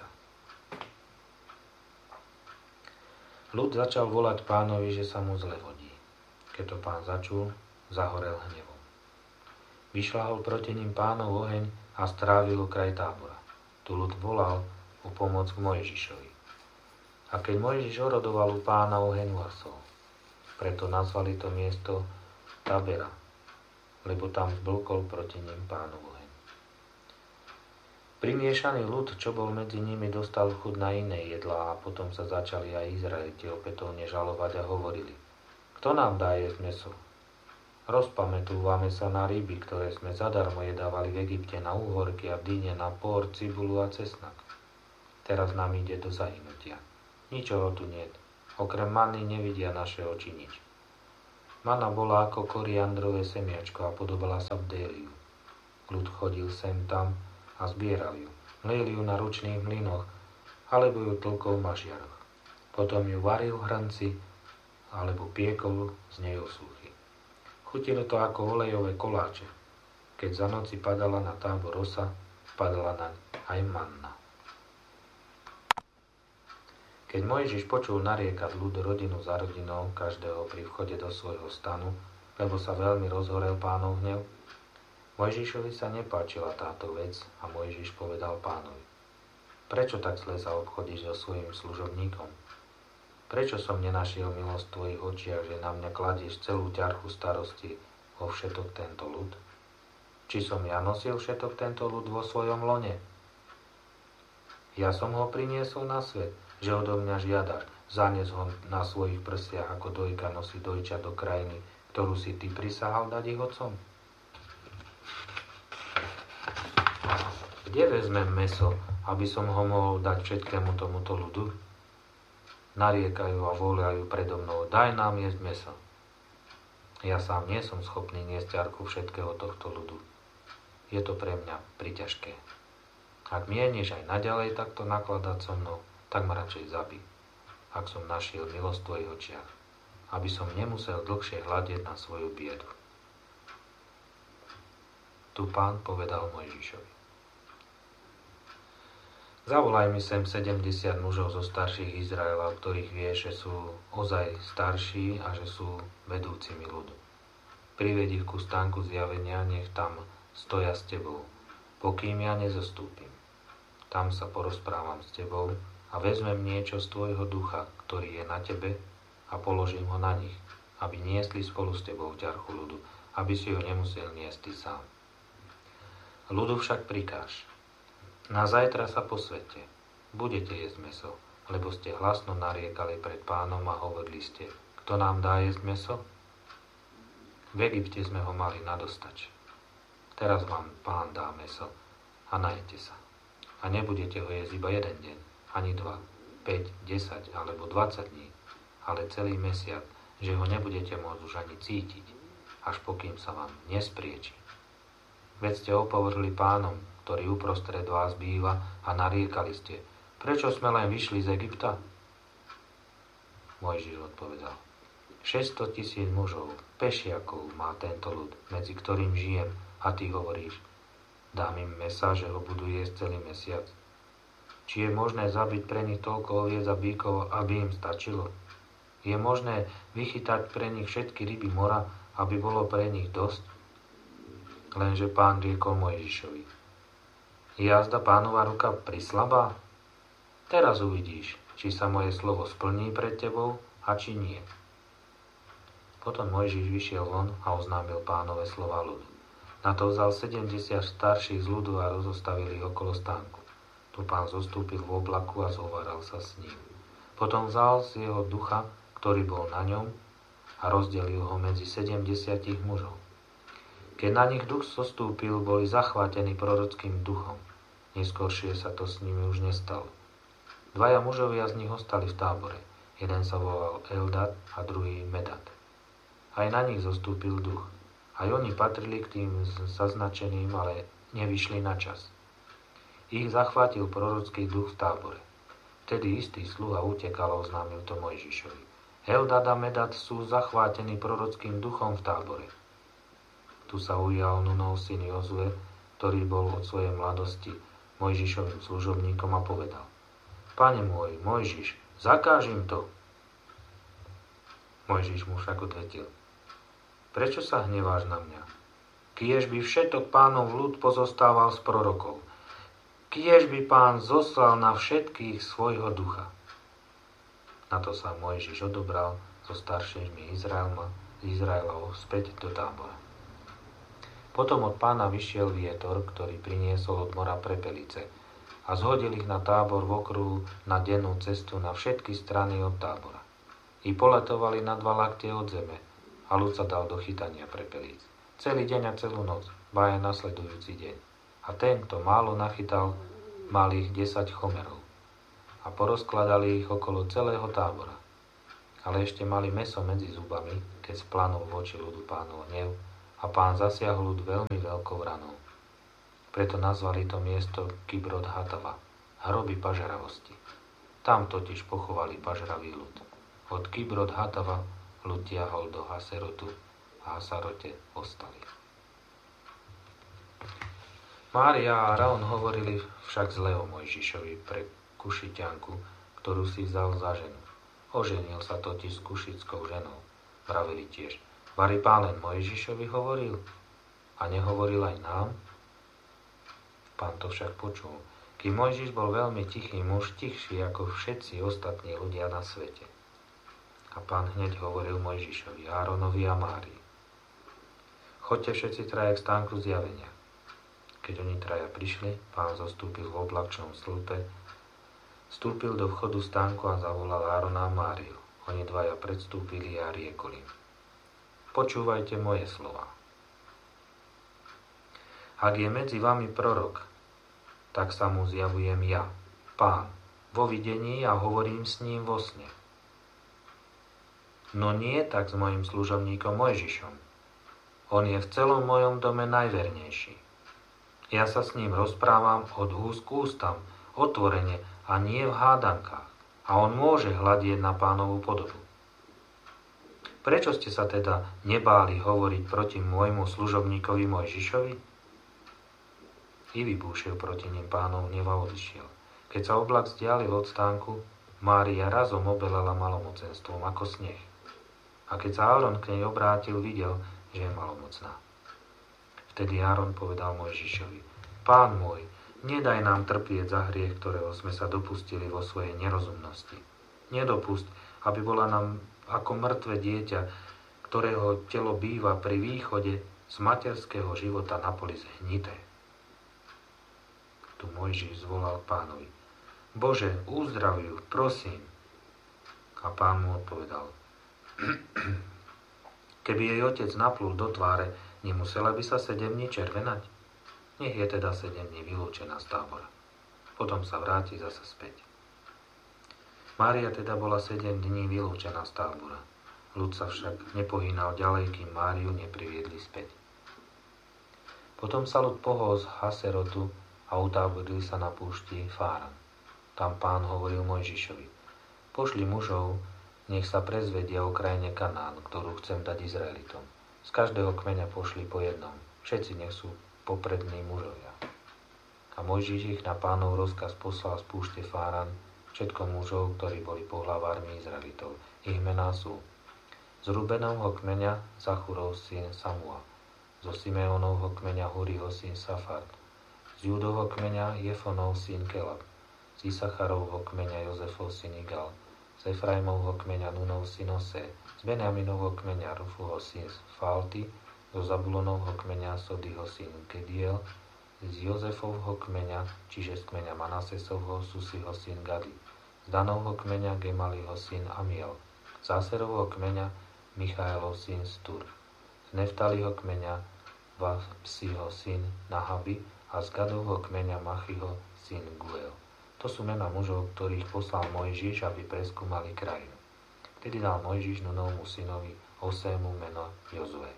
Ľud začal volať Pánovi, že sa mu zle vodí. Keď to Pán začul, zahorel hnevom. Vyšľahol proti ním Pánov oheň a strávil kraj tábora. Tu ľud volal o pomoc k Mojžišovi. A keď Mojžiš orodoval u Pána, oheň uhasol. Preto nazvali to miesto Tabera, lebo tam zblkol proti ním Pánov oheň. Primiešaný ľud, čo bol medzi nimi, dostal chuť na iné jedlá a potom sa začali aj Izraeliti opätovne žalovať a hovorili. Kto nám dá jesť mäso? Rozpamätúvame sa na ryby, ktoré sme zadarmo jedávali v Egypte, na úhorky a dyne, na pór, cibulu a cesnak. Teraz nám ide do zahynutia. Ničoho tu niet. Okrem manny nevidia naše oči nič. Mana bola ako koriandrové semiačko a podobala sa bdéliu. Ľud chodil sem tam a zbieral ju. Mlieli ju na ručných mlynoch, alebo ju tlkol v mažiaroch. Potom ju varil v hrnci, alebo piekol z nej osúchy. Chutilo to ako olejové koláče. Keď za noci padala na tábor rosa, padala naň aj manna. Keď Mojžiš počul nariekať ľud rodinu za rodinou, každého pri vchode do svojho stanu, lebo sa veľmi rozhorel Pánov hnev, Mojžišovi sa nepáčila táto vec a Mojžiš povedal Pánovi: Prečo tak zle sa obchodíš so svojím služobníkom? Prečo som nenašiel milosť v tvojich očiach, že na mňa kladieš celú ťarchu starosti o všetok tento ľud? Či som ja nosil všetok tento ľud vo svojom lone? Ja som ho priniesol na svet, že odo mňa žiadaš, zanies ho na svojich prsiach, ako dojka nosí dojča do krajiny, ktorú si ty prisahal dať ich otcom? Kde vezmem mäso, aby som ho mohol dať všetkému tomuto ľudu? Nariekajú a volajú predo mnou: Daj nám jesť mäso. Ja sám nie som schopný niesť ťarchu všetkého tohto ľudu. Je to pre mňa priťažké. Ak mieniš aj naďalej takto nakladať so mnou, tak ma radšej zabij, ak som našiel milosť v tvojich očiach, aby som nemusel dlhšie hľadieť na svoju biedu. Tu Pán povedal Mojžišovi: Zavolaj mi sem sedemdesiat mužov zo starších Izraela, ktorých vieš, že sú ozaj starší a že sú vedúcimi ľudu. Priveď ich ku stánku zjavenia, nech tam stoja s tebou, pokým ja nezostúpim. Tam sa porozprávam s tebou a vezmem niečo z tvojho ducha, ktorý je na tebe, a položím ho na nich, aby niesli spolu s tebou ťarchu ľudu, aby si ho nemusel niesť ty sám. Ľudu však prikáž: Na zajtra sa posvete, budete jesť mäso, lebo ste hlasno nariekali pred Pánom a hovorili ste: Kto nám dá jesť mäso? V Egypte sme ho mali nadostač. Teraz vám Pán dá mäso a najete sa. A nebudete ho jesť iba jeden deň, ani dva, päť, desať alebo dvadsať dní, ale celý mesiac, že ho nebudete môcť už ani cítiť, až pokým sa vám nesprieči. Veď ste opovrhli Pánom, ktorý uprostred vás býva, a nariekali ste: Prečo sme len vyšli z Egypta? Mojžiš odpovedal: šesťsto tisíc mužov, pešiakov má tento ľud, medzi ktorým žijem, a ty hovoríš: Dám im mäsa, že ho budú jesť celý mesiac. Či je možné zabiť pre nich toľko oviec a bíkov, aby im stačilo? Je možné vychytať pre nich všetky ryby mora, aby bolo pre nich dosť? Lenže Pán riekol Mojžišovi: Je azda Pánova ruka prislabá? Teraz uvidíš, či sa moje slovo splní pred tebou a či nie. Potom Mojžiš vyšiel von a oznámil Pánove slova ľudu. Na to vzal sedemdesiat starších z ľudu a rozostavili ich okolo stánku. Tu Pán zostúpil v oblaku a zhováral sa s ním. Potom vzal z jeho ducha, ktorý bol na ňom, a rozdelil ho medzi sedemdesiatich mužov. Keď na nich duch zostúpil, boli zachvátení prorockým duchom. Neskôršie sa to s nimi už nestalo. Dvaja mužovia z nich ostali v tábore. Jeden sa volal Eldad a druhý Medad. Aj na nich zostúpil duch. Aj oni patrili k tým zaznačeným, ale nevyšli na čas. Ich zachvátil prorocký duch v tábore. Vtedy istý sluha utekal a oznámil to Mojžišovi: Eldad a Medad sú zachvátení prorockým duchom v tábore. Tu sa ujal Nunov syn Jozue, ktorý bol od svojej mladosti Mojžišovým služobníkom, a povedal: Pane môj, Mojžiš, zakáž im to. Mojžiš mu však odvetil: Prečo sa hneváš na mňa? Kiež by všetok Pánov ľud pozostával z prorokov. Kiež by Pán zoslal na všetkých svojho ducha. Na to sa Mojžiš odobral so staršími Izraelma, Izraelov späť do tábora. Potom od Pána vyšiel vietor, ktorý priniesol od mora prepelice, a zhodil ich na tábor v okruhu na dennú cestu na všetky strany od tábora. I poletovali na dva laktie od zeme, a ľud sa dal do chytania prepelíc. Celý deň a celú noc, ba aj nasledujúci deň. A ten, kto málo nachytal, mal ich desať chomerov. A a porozkladali ich okolo celého tábora. Ale ešte mali mäso medzi zubami, keď splanul voči ľudu Pánov hnev a Pán zasiahol ľud veľmi veľkou ranou. Preto nazvali to miesto Kibrot Hatava, hroby pažravosti. Tam totiž pochovali pažravý ľud. Od Kibrot Hatava ľud tiahol do Haserotu a Hasarote ostali. Mária a Áron hovorili však zle o Mojžišovi pre Kušitianku, ktorú si vzal za ženu. Oženil sa totiž s kušickou ženou. Vravili tiež, vari Pán len Mojžišovi hovoril a nehovoril aj nám? Pán to však počul. Kým Mojžiš bol veľmi tichý muž, tichší ako všetci ostatní ľudia na svete. A Pán hneď hovoril Mojžišovi, Áronovi a Márii. Choďte všetci traja k stánku zjavenia. Keď oni traja prišli, Pán zostúpil v oblačnom stĺpe, vstúpil do vchodu stánku a zavolal Árona a Máriu. Oni dvaja predstúpili a riekol im. Počúvajte moje slova. Ak je medzi vami prorok, tak sa mu zjavujem ja, Pán, vo videní a hovorím s ním vo sne. No nie tak s mojim služobníkom Mojžišom. On je v celom mojom dome najvernejší. Ja sa s ním rozprávam od úst k ústam, otvorene a nie v hádankách. A on môže hľadieť na Pánovu podobu. Prečo ste sa teda nebáli hovoriť proti môjmu služobníkovi Mojžišovi? I vybúšil proti ním Pánov hnev a odišiel. Keď sa oblak vzdialil od stánku, Mária razom obelala malomocenstvom ako sneh. A keď sa Áron k nej obrátil, videl, že je malomocná. Vtedy Áron povedal Mojžišovi, Pán môj, nedaj nám trpieť za hriech, ktorého sme sa dopustili vo svojej nerozumnosti. Nedopusť, aby bola nám ako mŕtve dieťa, ktorého telo býva pri východe z materského života na poli zhnité. Tu Mojžiš zvolal Pánovi, Bože, uzdrav ju, prosím. A Pán mu odpovedal, keby jej otec naplul do tváre, nemusela by sa sedem dní červenať? Nech je teda sedem dní vylúčená z tábora. Potom sa vráti zase späť. Mária teda bola sedem dní vylúčená z tábora. Ľud sa však nepohýnal ďalej, kým Máriu nepriviedli späť. Potom sa ľud pohol z Haserotu a utáborili sa na púšti Fáran. Tam Pán hovoril Mojžišovi, pošli mužov, nech sa prezvedia o krajine Kanán, ktorú chcem dať Izraelitom. Z každého kmeňa pošli po jednom. Všetci nech sú poprední mužovia. A Mojžiš ich na Pánov rozkaz poslal z púšte Fáran všetko mužov, ktorí boli pohlavármi Izraelitov. Ich mená sú z Rubenovho kmeňa Zachurov syn Samua, zo Simeonovho kmeňa Huriho syn Safart, z Júdovho kmeňa Jefonov syn Kelab, z Isacharovho kmeňa Jozefov syn Igal, z Efraimovho kmeňa Nunov syn Ose, z Benjaminovho kmeňa Rufuho syn Falty, zo Zabulonovho kmeňa Sodyho syn Gediel, z Jozefovho kmeňa, čiže z kmeňa Manasesovho Susiho syn Gadi, z Danovho kmeňa Gemaliho syn Amiel, z Aserovho kmeňa Michaelov syn Stur, z Neftaliho kmeňa Vapsiho syn Nahabi a z Gadovho kmeňa Machiho syn Guel. To sú mená mužov, ktorých poslal Mojžiš, aby preskúmali krajinu. Vtedy dal Mojžiš Nunovmu synovi Osému meno Jozue.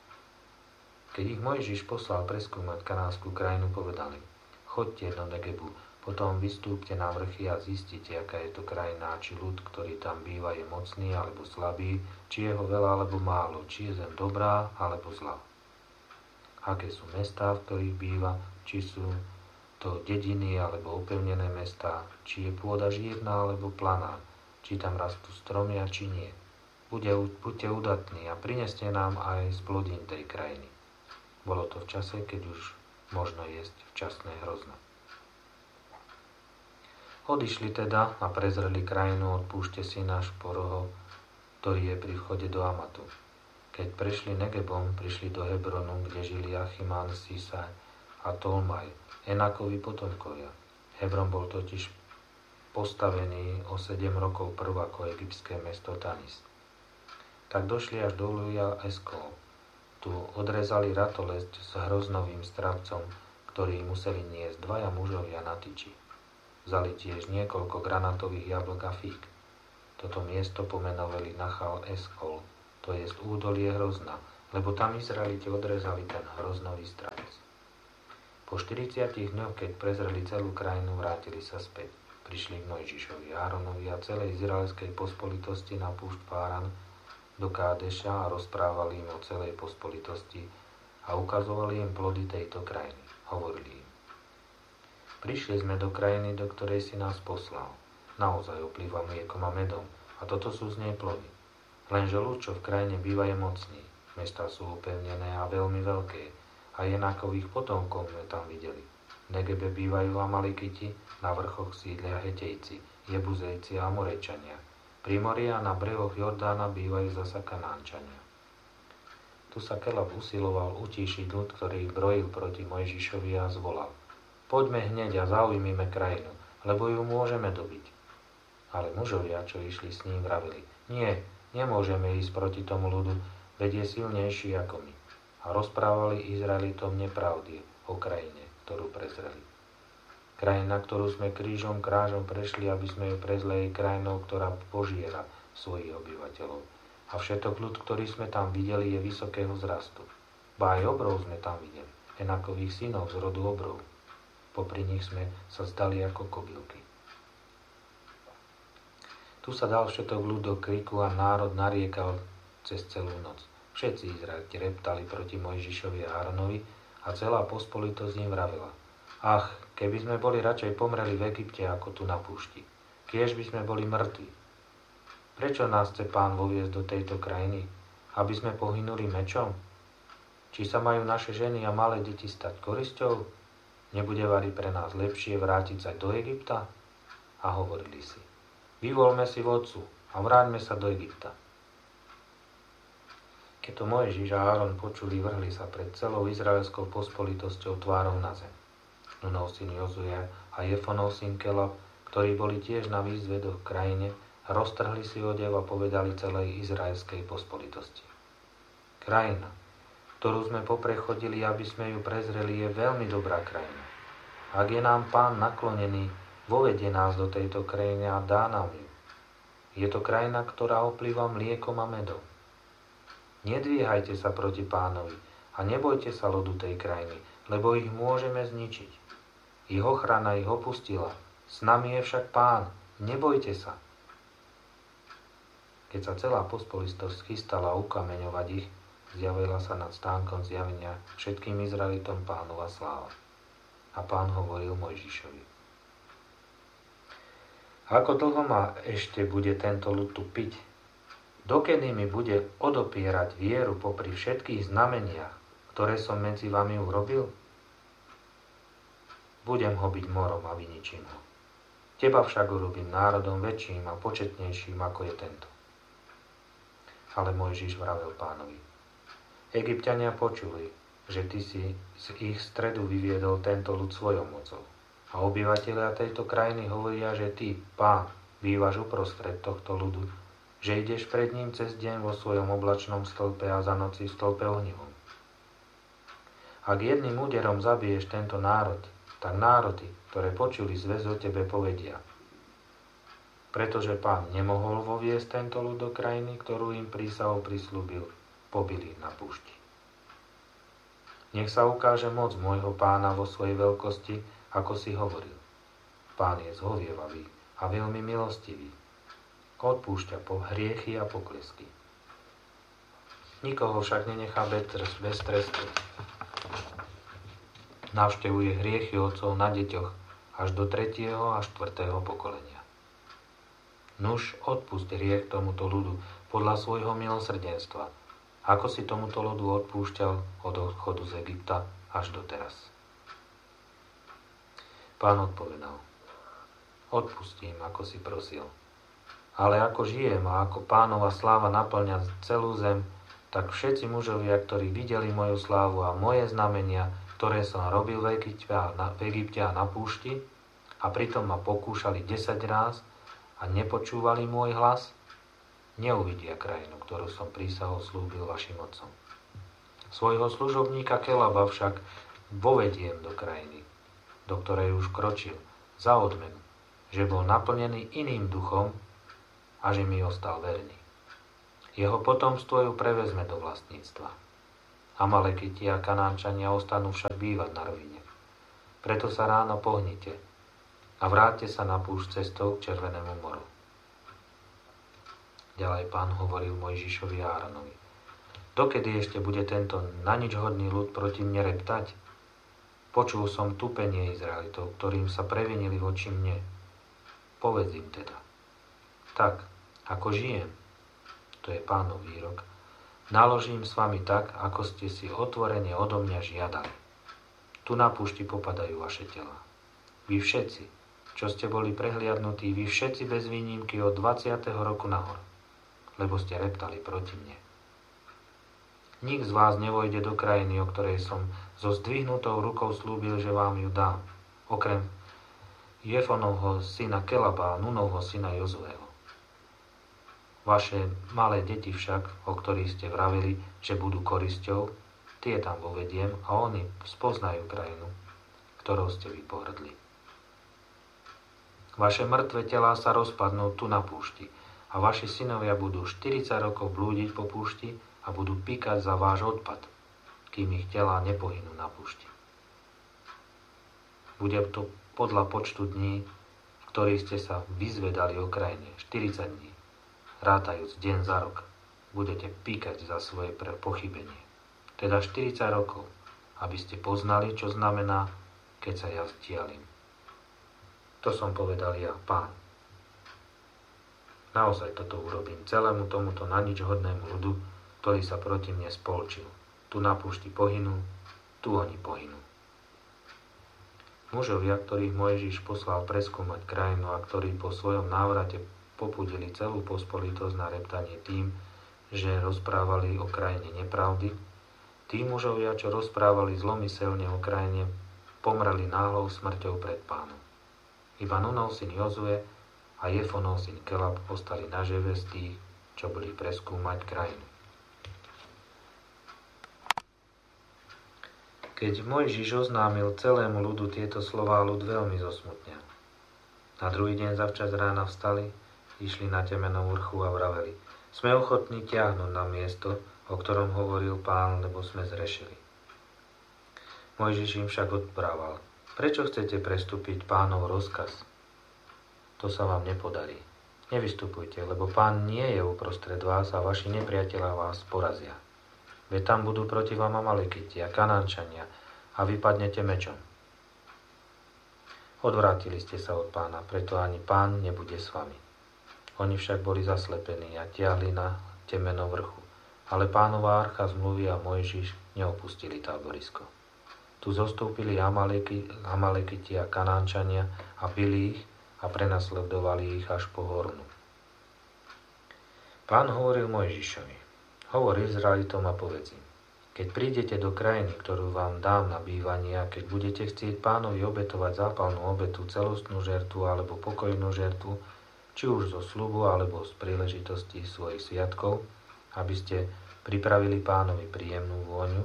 Keď ich Mojžiš poslal preskúmať kanánsku krajinu, povedali, chodte do Negebu, potom vystúpte na vrchy a zistite, aká je to krajina, či ľud, ktorý tam býva, je mocný alebo slabý, či je ho veľa alebo málo, či je zem dobrá alebo zlá. Aké sú mestá, v ktorých býva, či sú to dediny alebo upevnené mestá, či je pôda žírna alebo planá, či tam rastú stromy a či nie. Buďte, buďte udatní a prineste nám aj z plodín tej krajiny. Bolo to v čase, keď už možno jesť včasné hrozno. Odišli teda a prezreli krajinu od púšte Sináš Poroho, ktorý je pri vchode do Amatu. Keď prešli Negebom, prišli do Hebronu, kde žili Achimán, Sisaj a Tolmaj, Enakovi potomkovia. Hebron bol totiž postavený o sedem rokov prv ako egyptské mesto Tanis. Tak došli až do Uluja Eskol. Tu odrezali ratolesť s hroznovým stravcom, ktorý museli niesť dvaja mužovia na tyči. Vzali tiež niekoľko granatových jablok a fík. Toto miesto pomenovali Nachal Eskol, to jest údolie hrozna, lebo tam Izraeliti odrezali ten hroznový stránec. Po štyridsiatich dňoch, keď prezreli celú krajinu, vrátili sa späť. Prišli k Mojžišovi, Áronovi a celej izraelskej pospolitosti na púšť Páran do Kádeša a rozprávali im o celej pospolitosti a ukazovali im plody tejto krajiny. Hovorili im: Prišli sme do krajiny, do ktorej si nás poslal. Naozaj oplýva mliekom a medom a toto sú z nej plody. Lenže ľud, čo v krajine býva, je mocný. Mestá sú upevnené a veľmi veľké. A jenákových potomkov sme tam videli. V Negebe bývajú Amalekiti, na vrchoch sídlia Hetejci, Jebuzejci a Amorečania. Pri mori a na brehoch Jordána bývajú zasa Kanánčania. Tu sa Kelab usiloval utíšiť ľud, ktorý ich brojil proti Mojžišovi a zvolal: Poďme hneď a zaujmime krajinu, lebo ju môžeme dobiť. Ale mužovia, čo išli s ním, vravili: Nie, nemôžeme ísť proti tomu ľudu, veď je silnejší ako my. A rozprávali Izraelitom nepravdy o krajine, ktorú prezreli. Krajina, ktorú sme krížom krážom prešli, aby sme ju prezli, jej krajinou, ktorá požiera svojich obyvateľov. A všetok ľud, ktorý sme tam videli, je vysokého vzrastu. Ba aj obrov sme tam videli, enakových synov z rodu obrov. Popri nich sme sa zdali ako kobylky. Tu sa dal všetok ľud do kriku a národ nariekal cez celú noc. Všetci Izraeliti reptali proti Mojžišovi a Áronovi a celá pospolitosť im vravela: Ach, keby sme boli radšej pomreli v Egypte ako tu na púšti. Kiež by sme boli mŕtvi. Prečo nás chce Pán voviesť do tejto krajiny? Aby sme pohynuli mečom? Či sa majú naše ženy a malé deti stať korisťou? Nebude vari pre nás lepšie vrátiť sa do Egypta? A hovorili si: Vyvolme si vodcu a vráťme sa do Egypta. Keď to Mojžiš a Áron počuli, vrhli sa pred celou izraelskou pospolitosťou tvárou na zem. Nunov syn Jozue a Jefonov syn Kelab, ktorí boli tiež na výzvedoch v krajine, roztrhli si odev a povedali celej izraelskej pospolitosti: Krajina, ktorú sme poprechodili, aby sme ju prezreli, je veľmi dobrá krajina. Ak je nám Pán naklonený, vovedie nás do tejto krajiny a dá nám ju. Je to krajina, ktorá oplýva mliekom a medom. Nedvíhajte sa proti Pánovi a nebojte sa ľudu tej krajiny, lebo ich môžeme zničiť. Ich ochrana ich opustila, s nami je však Pán, nebojte sa. Keď sa celá pospolitosť chystala ukameňovať ich, zjavila sa nad stánkom zjavenia všetkým Izraelitom Pánova sláva. A Pán hovoril Mojžišovi: Ako dlho ma ešte bude tento ľud tu piť? Dokedy mi bude odopierať vieru popri všetkých znameniach, ktoré som medzi vami urobil? Budem ho byť morom a vyničím ho. Teba však urobím národom väčším a početnejším, ako je tento. Ale Mojžiš vravel Pánovi: Egypťania počuli, že ty si z ich stredu vyviedol tento ľud svojou mocou. A obyvatelia tejto krajiny hovoria, že ty, Pán, bývaš uprostred tohto ľudu, že ideš pred ním cez deň vo svojom oblačnom stĺpe a za noci v stĺpe ohnivom. Ak jedným úderom zabiješ tento národ, tak národy, ktoré počuli zväz o tebe, povedia: Pretože Pán nemohol voviesť tento ľud do krajiny, ktorú im prísahou prislúbil, pobili na púšti. Nech sa ukáže moc môjho Pána vo svojej veľkosti, ako si hovoril. Pán je zhovievavý a veľmi milostivý. Odpúšťa po hriechy a poklesky. Nikoho však nenechá bez trestu. Navštevuje hriechy otcov na deťoch až do tretieho a štvrtého pokolenia. Nuž, odpusť hriech tomuto ľudu podľa svojho milosrdenstva, ako si tomuto ľudu odpúšťal od odchodu z Egypta až doteraz. Pán odpovedal: Odpustím, ako si prosil. Ale ako žijem a ako Pánova sláva naplňa celú zem, tak všetci mužovia, ktorí videli moju slávu a moje znamenia, ktoré som robil v Egypte a na, v Egypte a na púšti, a pritom ma pokúšali desať ráz a nepočúvali môj hlas, neuvidia krajinu, ktorú som prísahou slúbil vašim otcom. Svojho služobníka Kelaba však vovediem do krajiny, do ktorej už kročil, za odmenu, že bol naplnený iným duchom a že mi ostal verný. Jeho potomstvo ju prevezme do vlastníctva. Amalekiti a Kanánčania ostanú však bývať na rovine. Preto sa ráno pohnite a vráťte sa na púšť cestou k Červenému moru. Ďalej Pán hovoril Mojžišovi a Áronovi: Dokedy ešte bude tento na nič hodný ľud proti mne reptať? Počul som tupenie Izraelitov, ktorým sa previnili voči mne. Povedz im teda: Tak, ako žijem, to je Pánov výrok, naložím s vami tak, ako ste si otvorene odo mňa žiadali. Tu na púšti popadajú vaše tela. Vy všetci, čo ste boli prehliadnutí, vy všetci bez výnimky od dvadsiateho roku nahor, lebo ste reptali proti mne. Nik z vás nevojde do krajiny, o ktorej som so zdvihnutou rukou slúbil, že vám ju dám, okrem Jefonovho syna Kelaba a Nunovho syna Jozueho. Vaše malé deti však, o ktorých ste vraveli, že budú korisťou, tie tam povediem a oni spoznajú krajinu, ktorou ste vy pohrdli. Vaše mŕtve telá sa rozpadnú tu na púšti a vaši synovia budú štyridsať rokov blúdiť po púšti a budú píkať za váš odpad, kým ich telá nepohynú na púšti. Bude to podľa počtu dní, v ktorých ste sa vyzvedali o krajine, štyridsať dní, rátajúc deň za rok, budete píkať za svoje pochybenie. Teda štyridsať rokov, aby ste poznali, čo znamená, keď sa ja vzdialím. To som povedal ja, Pán. Naozaj toto urobím celému tomuto na nič hodnému ľudu, ktorý sa proti mne spolčil. Tu na púšti pohynú, tu oni pohynú. Mužovia, ktorých Mojžiš poslal preskúmať krajinu a ktorí po svojom návrate popudili celú pospolitosť na reptanie tým, že rozprávali o krajine nepravdy, tí mužovia, čo rozprávali zlomyselne o krajine, pomreli náhlou smrťou pred Pánom. Iba Nunov syn Jozue a Jefonov syn Kelab ostali nažive z tých, čo boli preskúmať krajinu. Keď Mojžiš oznámil celému ľudu tieto slová, ľud veľmi zosmutnel. Na druhý deň zavčas rána vstali, išli na temenom vrchu a vraveli: Sme ochotní ťahnuť na miesto, o ktorom hovoril Pán, lebo sme zrešili. Mojžiš im však odprával: Prečo chcete prestúpiť Pánov rozkaz? To sa vám nepodarí. Nevystupujte, lebo Pán nie je uprostred vás a vaši nepriatelia vás porazia. Veď tam budú proti vám Amalekiti a Kanánčania a vypadnete mečom. Odvrátili ste sa od Pána, preto ani Pán nebude s vami. Oni však boli zaslepení a tiahli na temeno vrchu, ale Pánova archa zmluvy a Mojžiš neopustili táborisko. Tu zostúpili Amalekiti a Kanánčania a bili ich a prenasledovali ich až po Hornu. Pán hovoril Mojžišovi: Hovor Izraelitom a povedz im: Keď prídete do krajiny, ktorú vám dám na bývanie, a keď budete chcieť Pánovi obetovať zápalnú obetu, celostnú žertvu alebo pokojnú žertvu, či už zo sľubu alebo z príležitosti svojich sviatkov, aby ste pripravili Pánovi príjemnú vôňu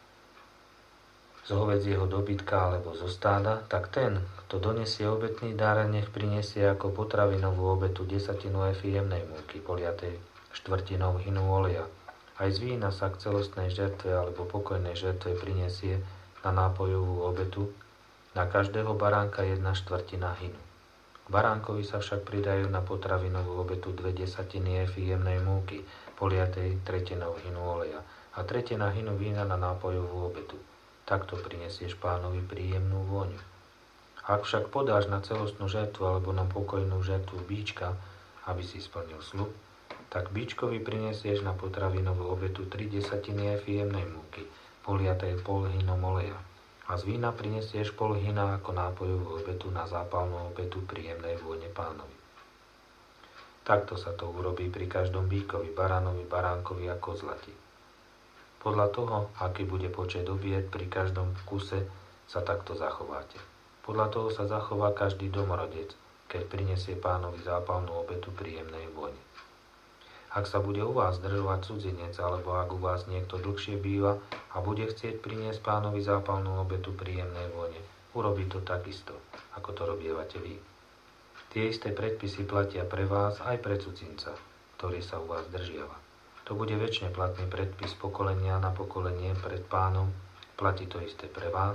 z hovedzieho dobytka alebo zo stáda, tak ten, kto donesie obetný dar, nech prinesie ako potravinovú obetu desatinu efy jemnej múky poliatej štvrtinou hynu oleja. Aj z vína sa k celostnej žertve alebo pokojnej žertve prinesie na nápojovú obetu, na každého baránka jedna štvrtina hynu. K baránkovi sa však pridajú na potravinovú obetu dve desatiny efy jemnej múky, poliatej tretinou hynu oleja, a tretina hynu vína na nápojovú obetu. Takto prinesieš Pánovi príjemnú vôňu. Ak však podáš na celostnú žertvu alebo na pokojnú žertvu bíčka, aby si splnil sľub, tak bíčkovi prinesieš na potravinovú obetu tri desatiny efy jemnej múky, poliatej pol hynom oleja. A z vína prinesieš pol hyna ako nápojovú obetu na zápalnú obetu príjemnej vône Pánovi. Takto sa to urobí pri každom bíkovi, baránovi, baránkovi a kozlati. Podľa toho, aký bude počet obiet, pri každom kuse sa takto zachováte. Podľa toho sa zachová každý domorodec, keď prinesie Pánovi zápalnú obetu príjemnej vône. Ak sa bude u vás zdržovať cudzinec, alebo ak u vás niekto dlhšie býva a bude chcieť priniesť Pánovi zápalnú obetu príjemnej vône, urobí to takisto, ako to robievate vy. Tie isté predpisy platia pre vás aj pre cudzinca, ktorý sa u vás držiava. To bude večne platný predpis pokolenia na pokolenie pred Pánom, platí to isté pre vás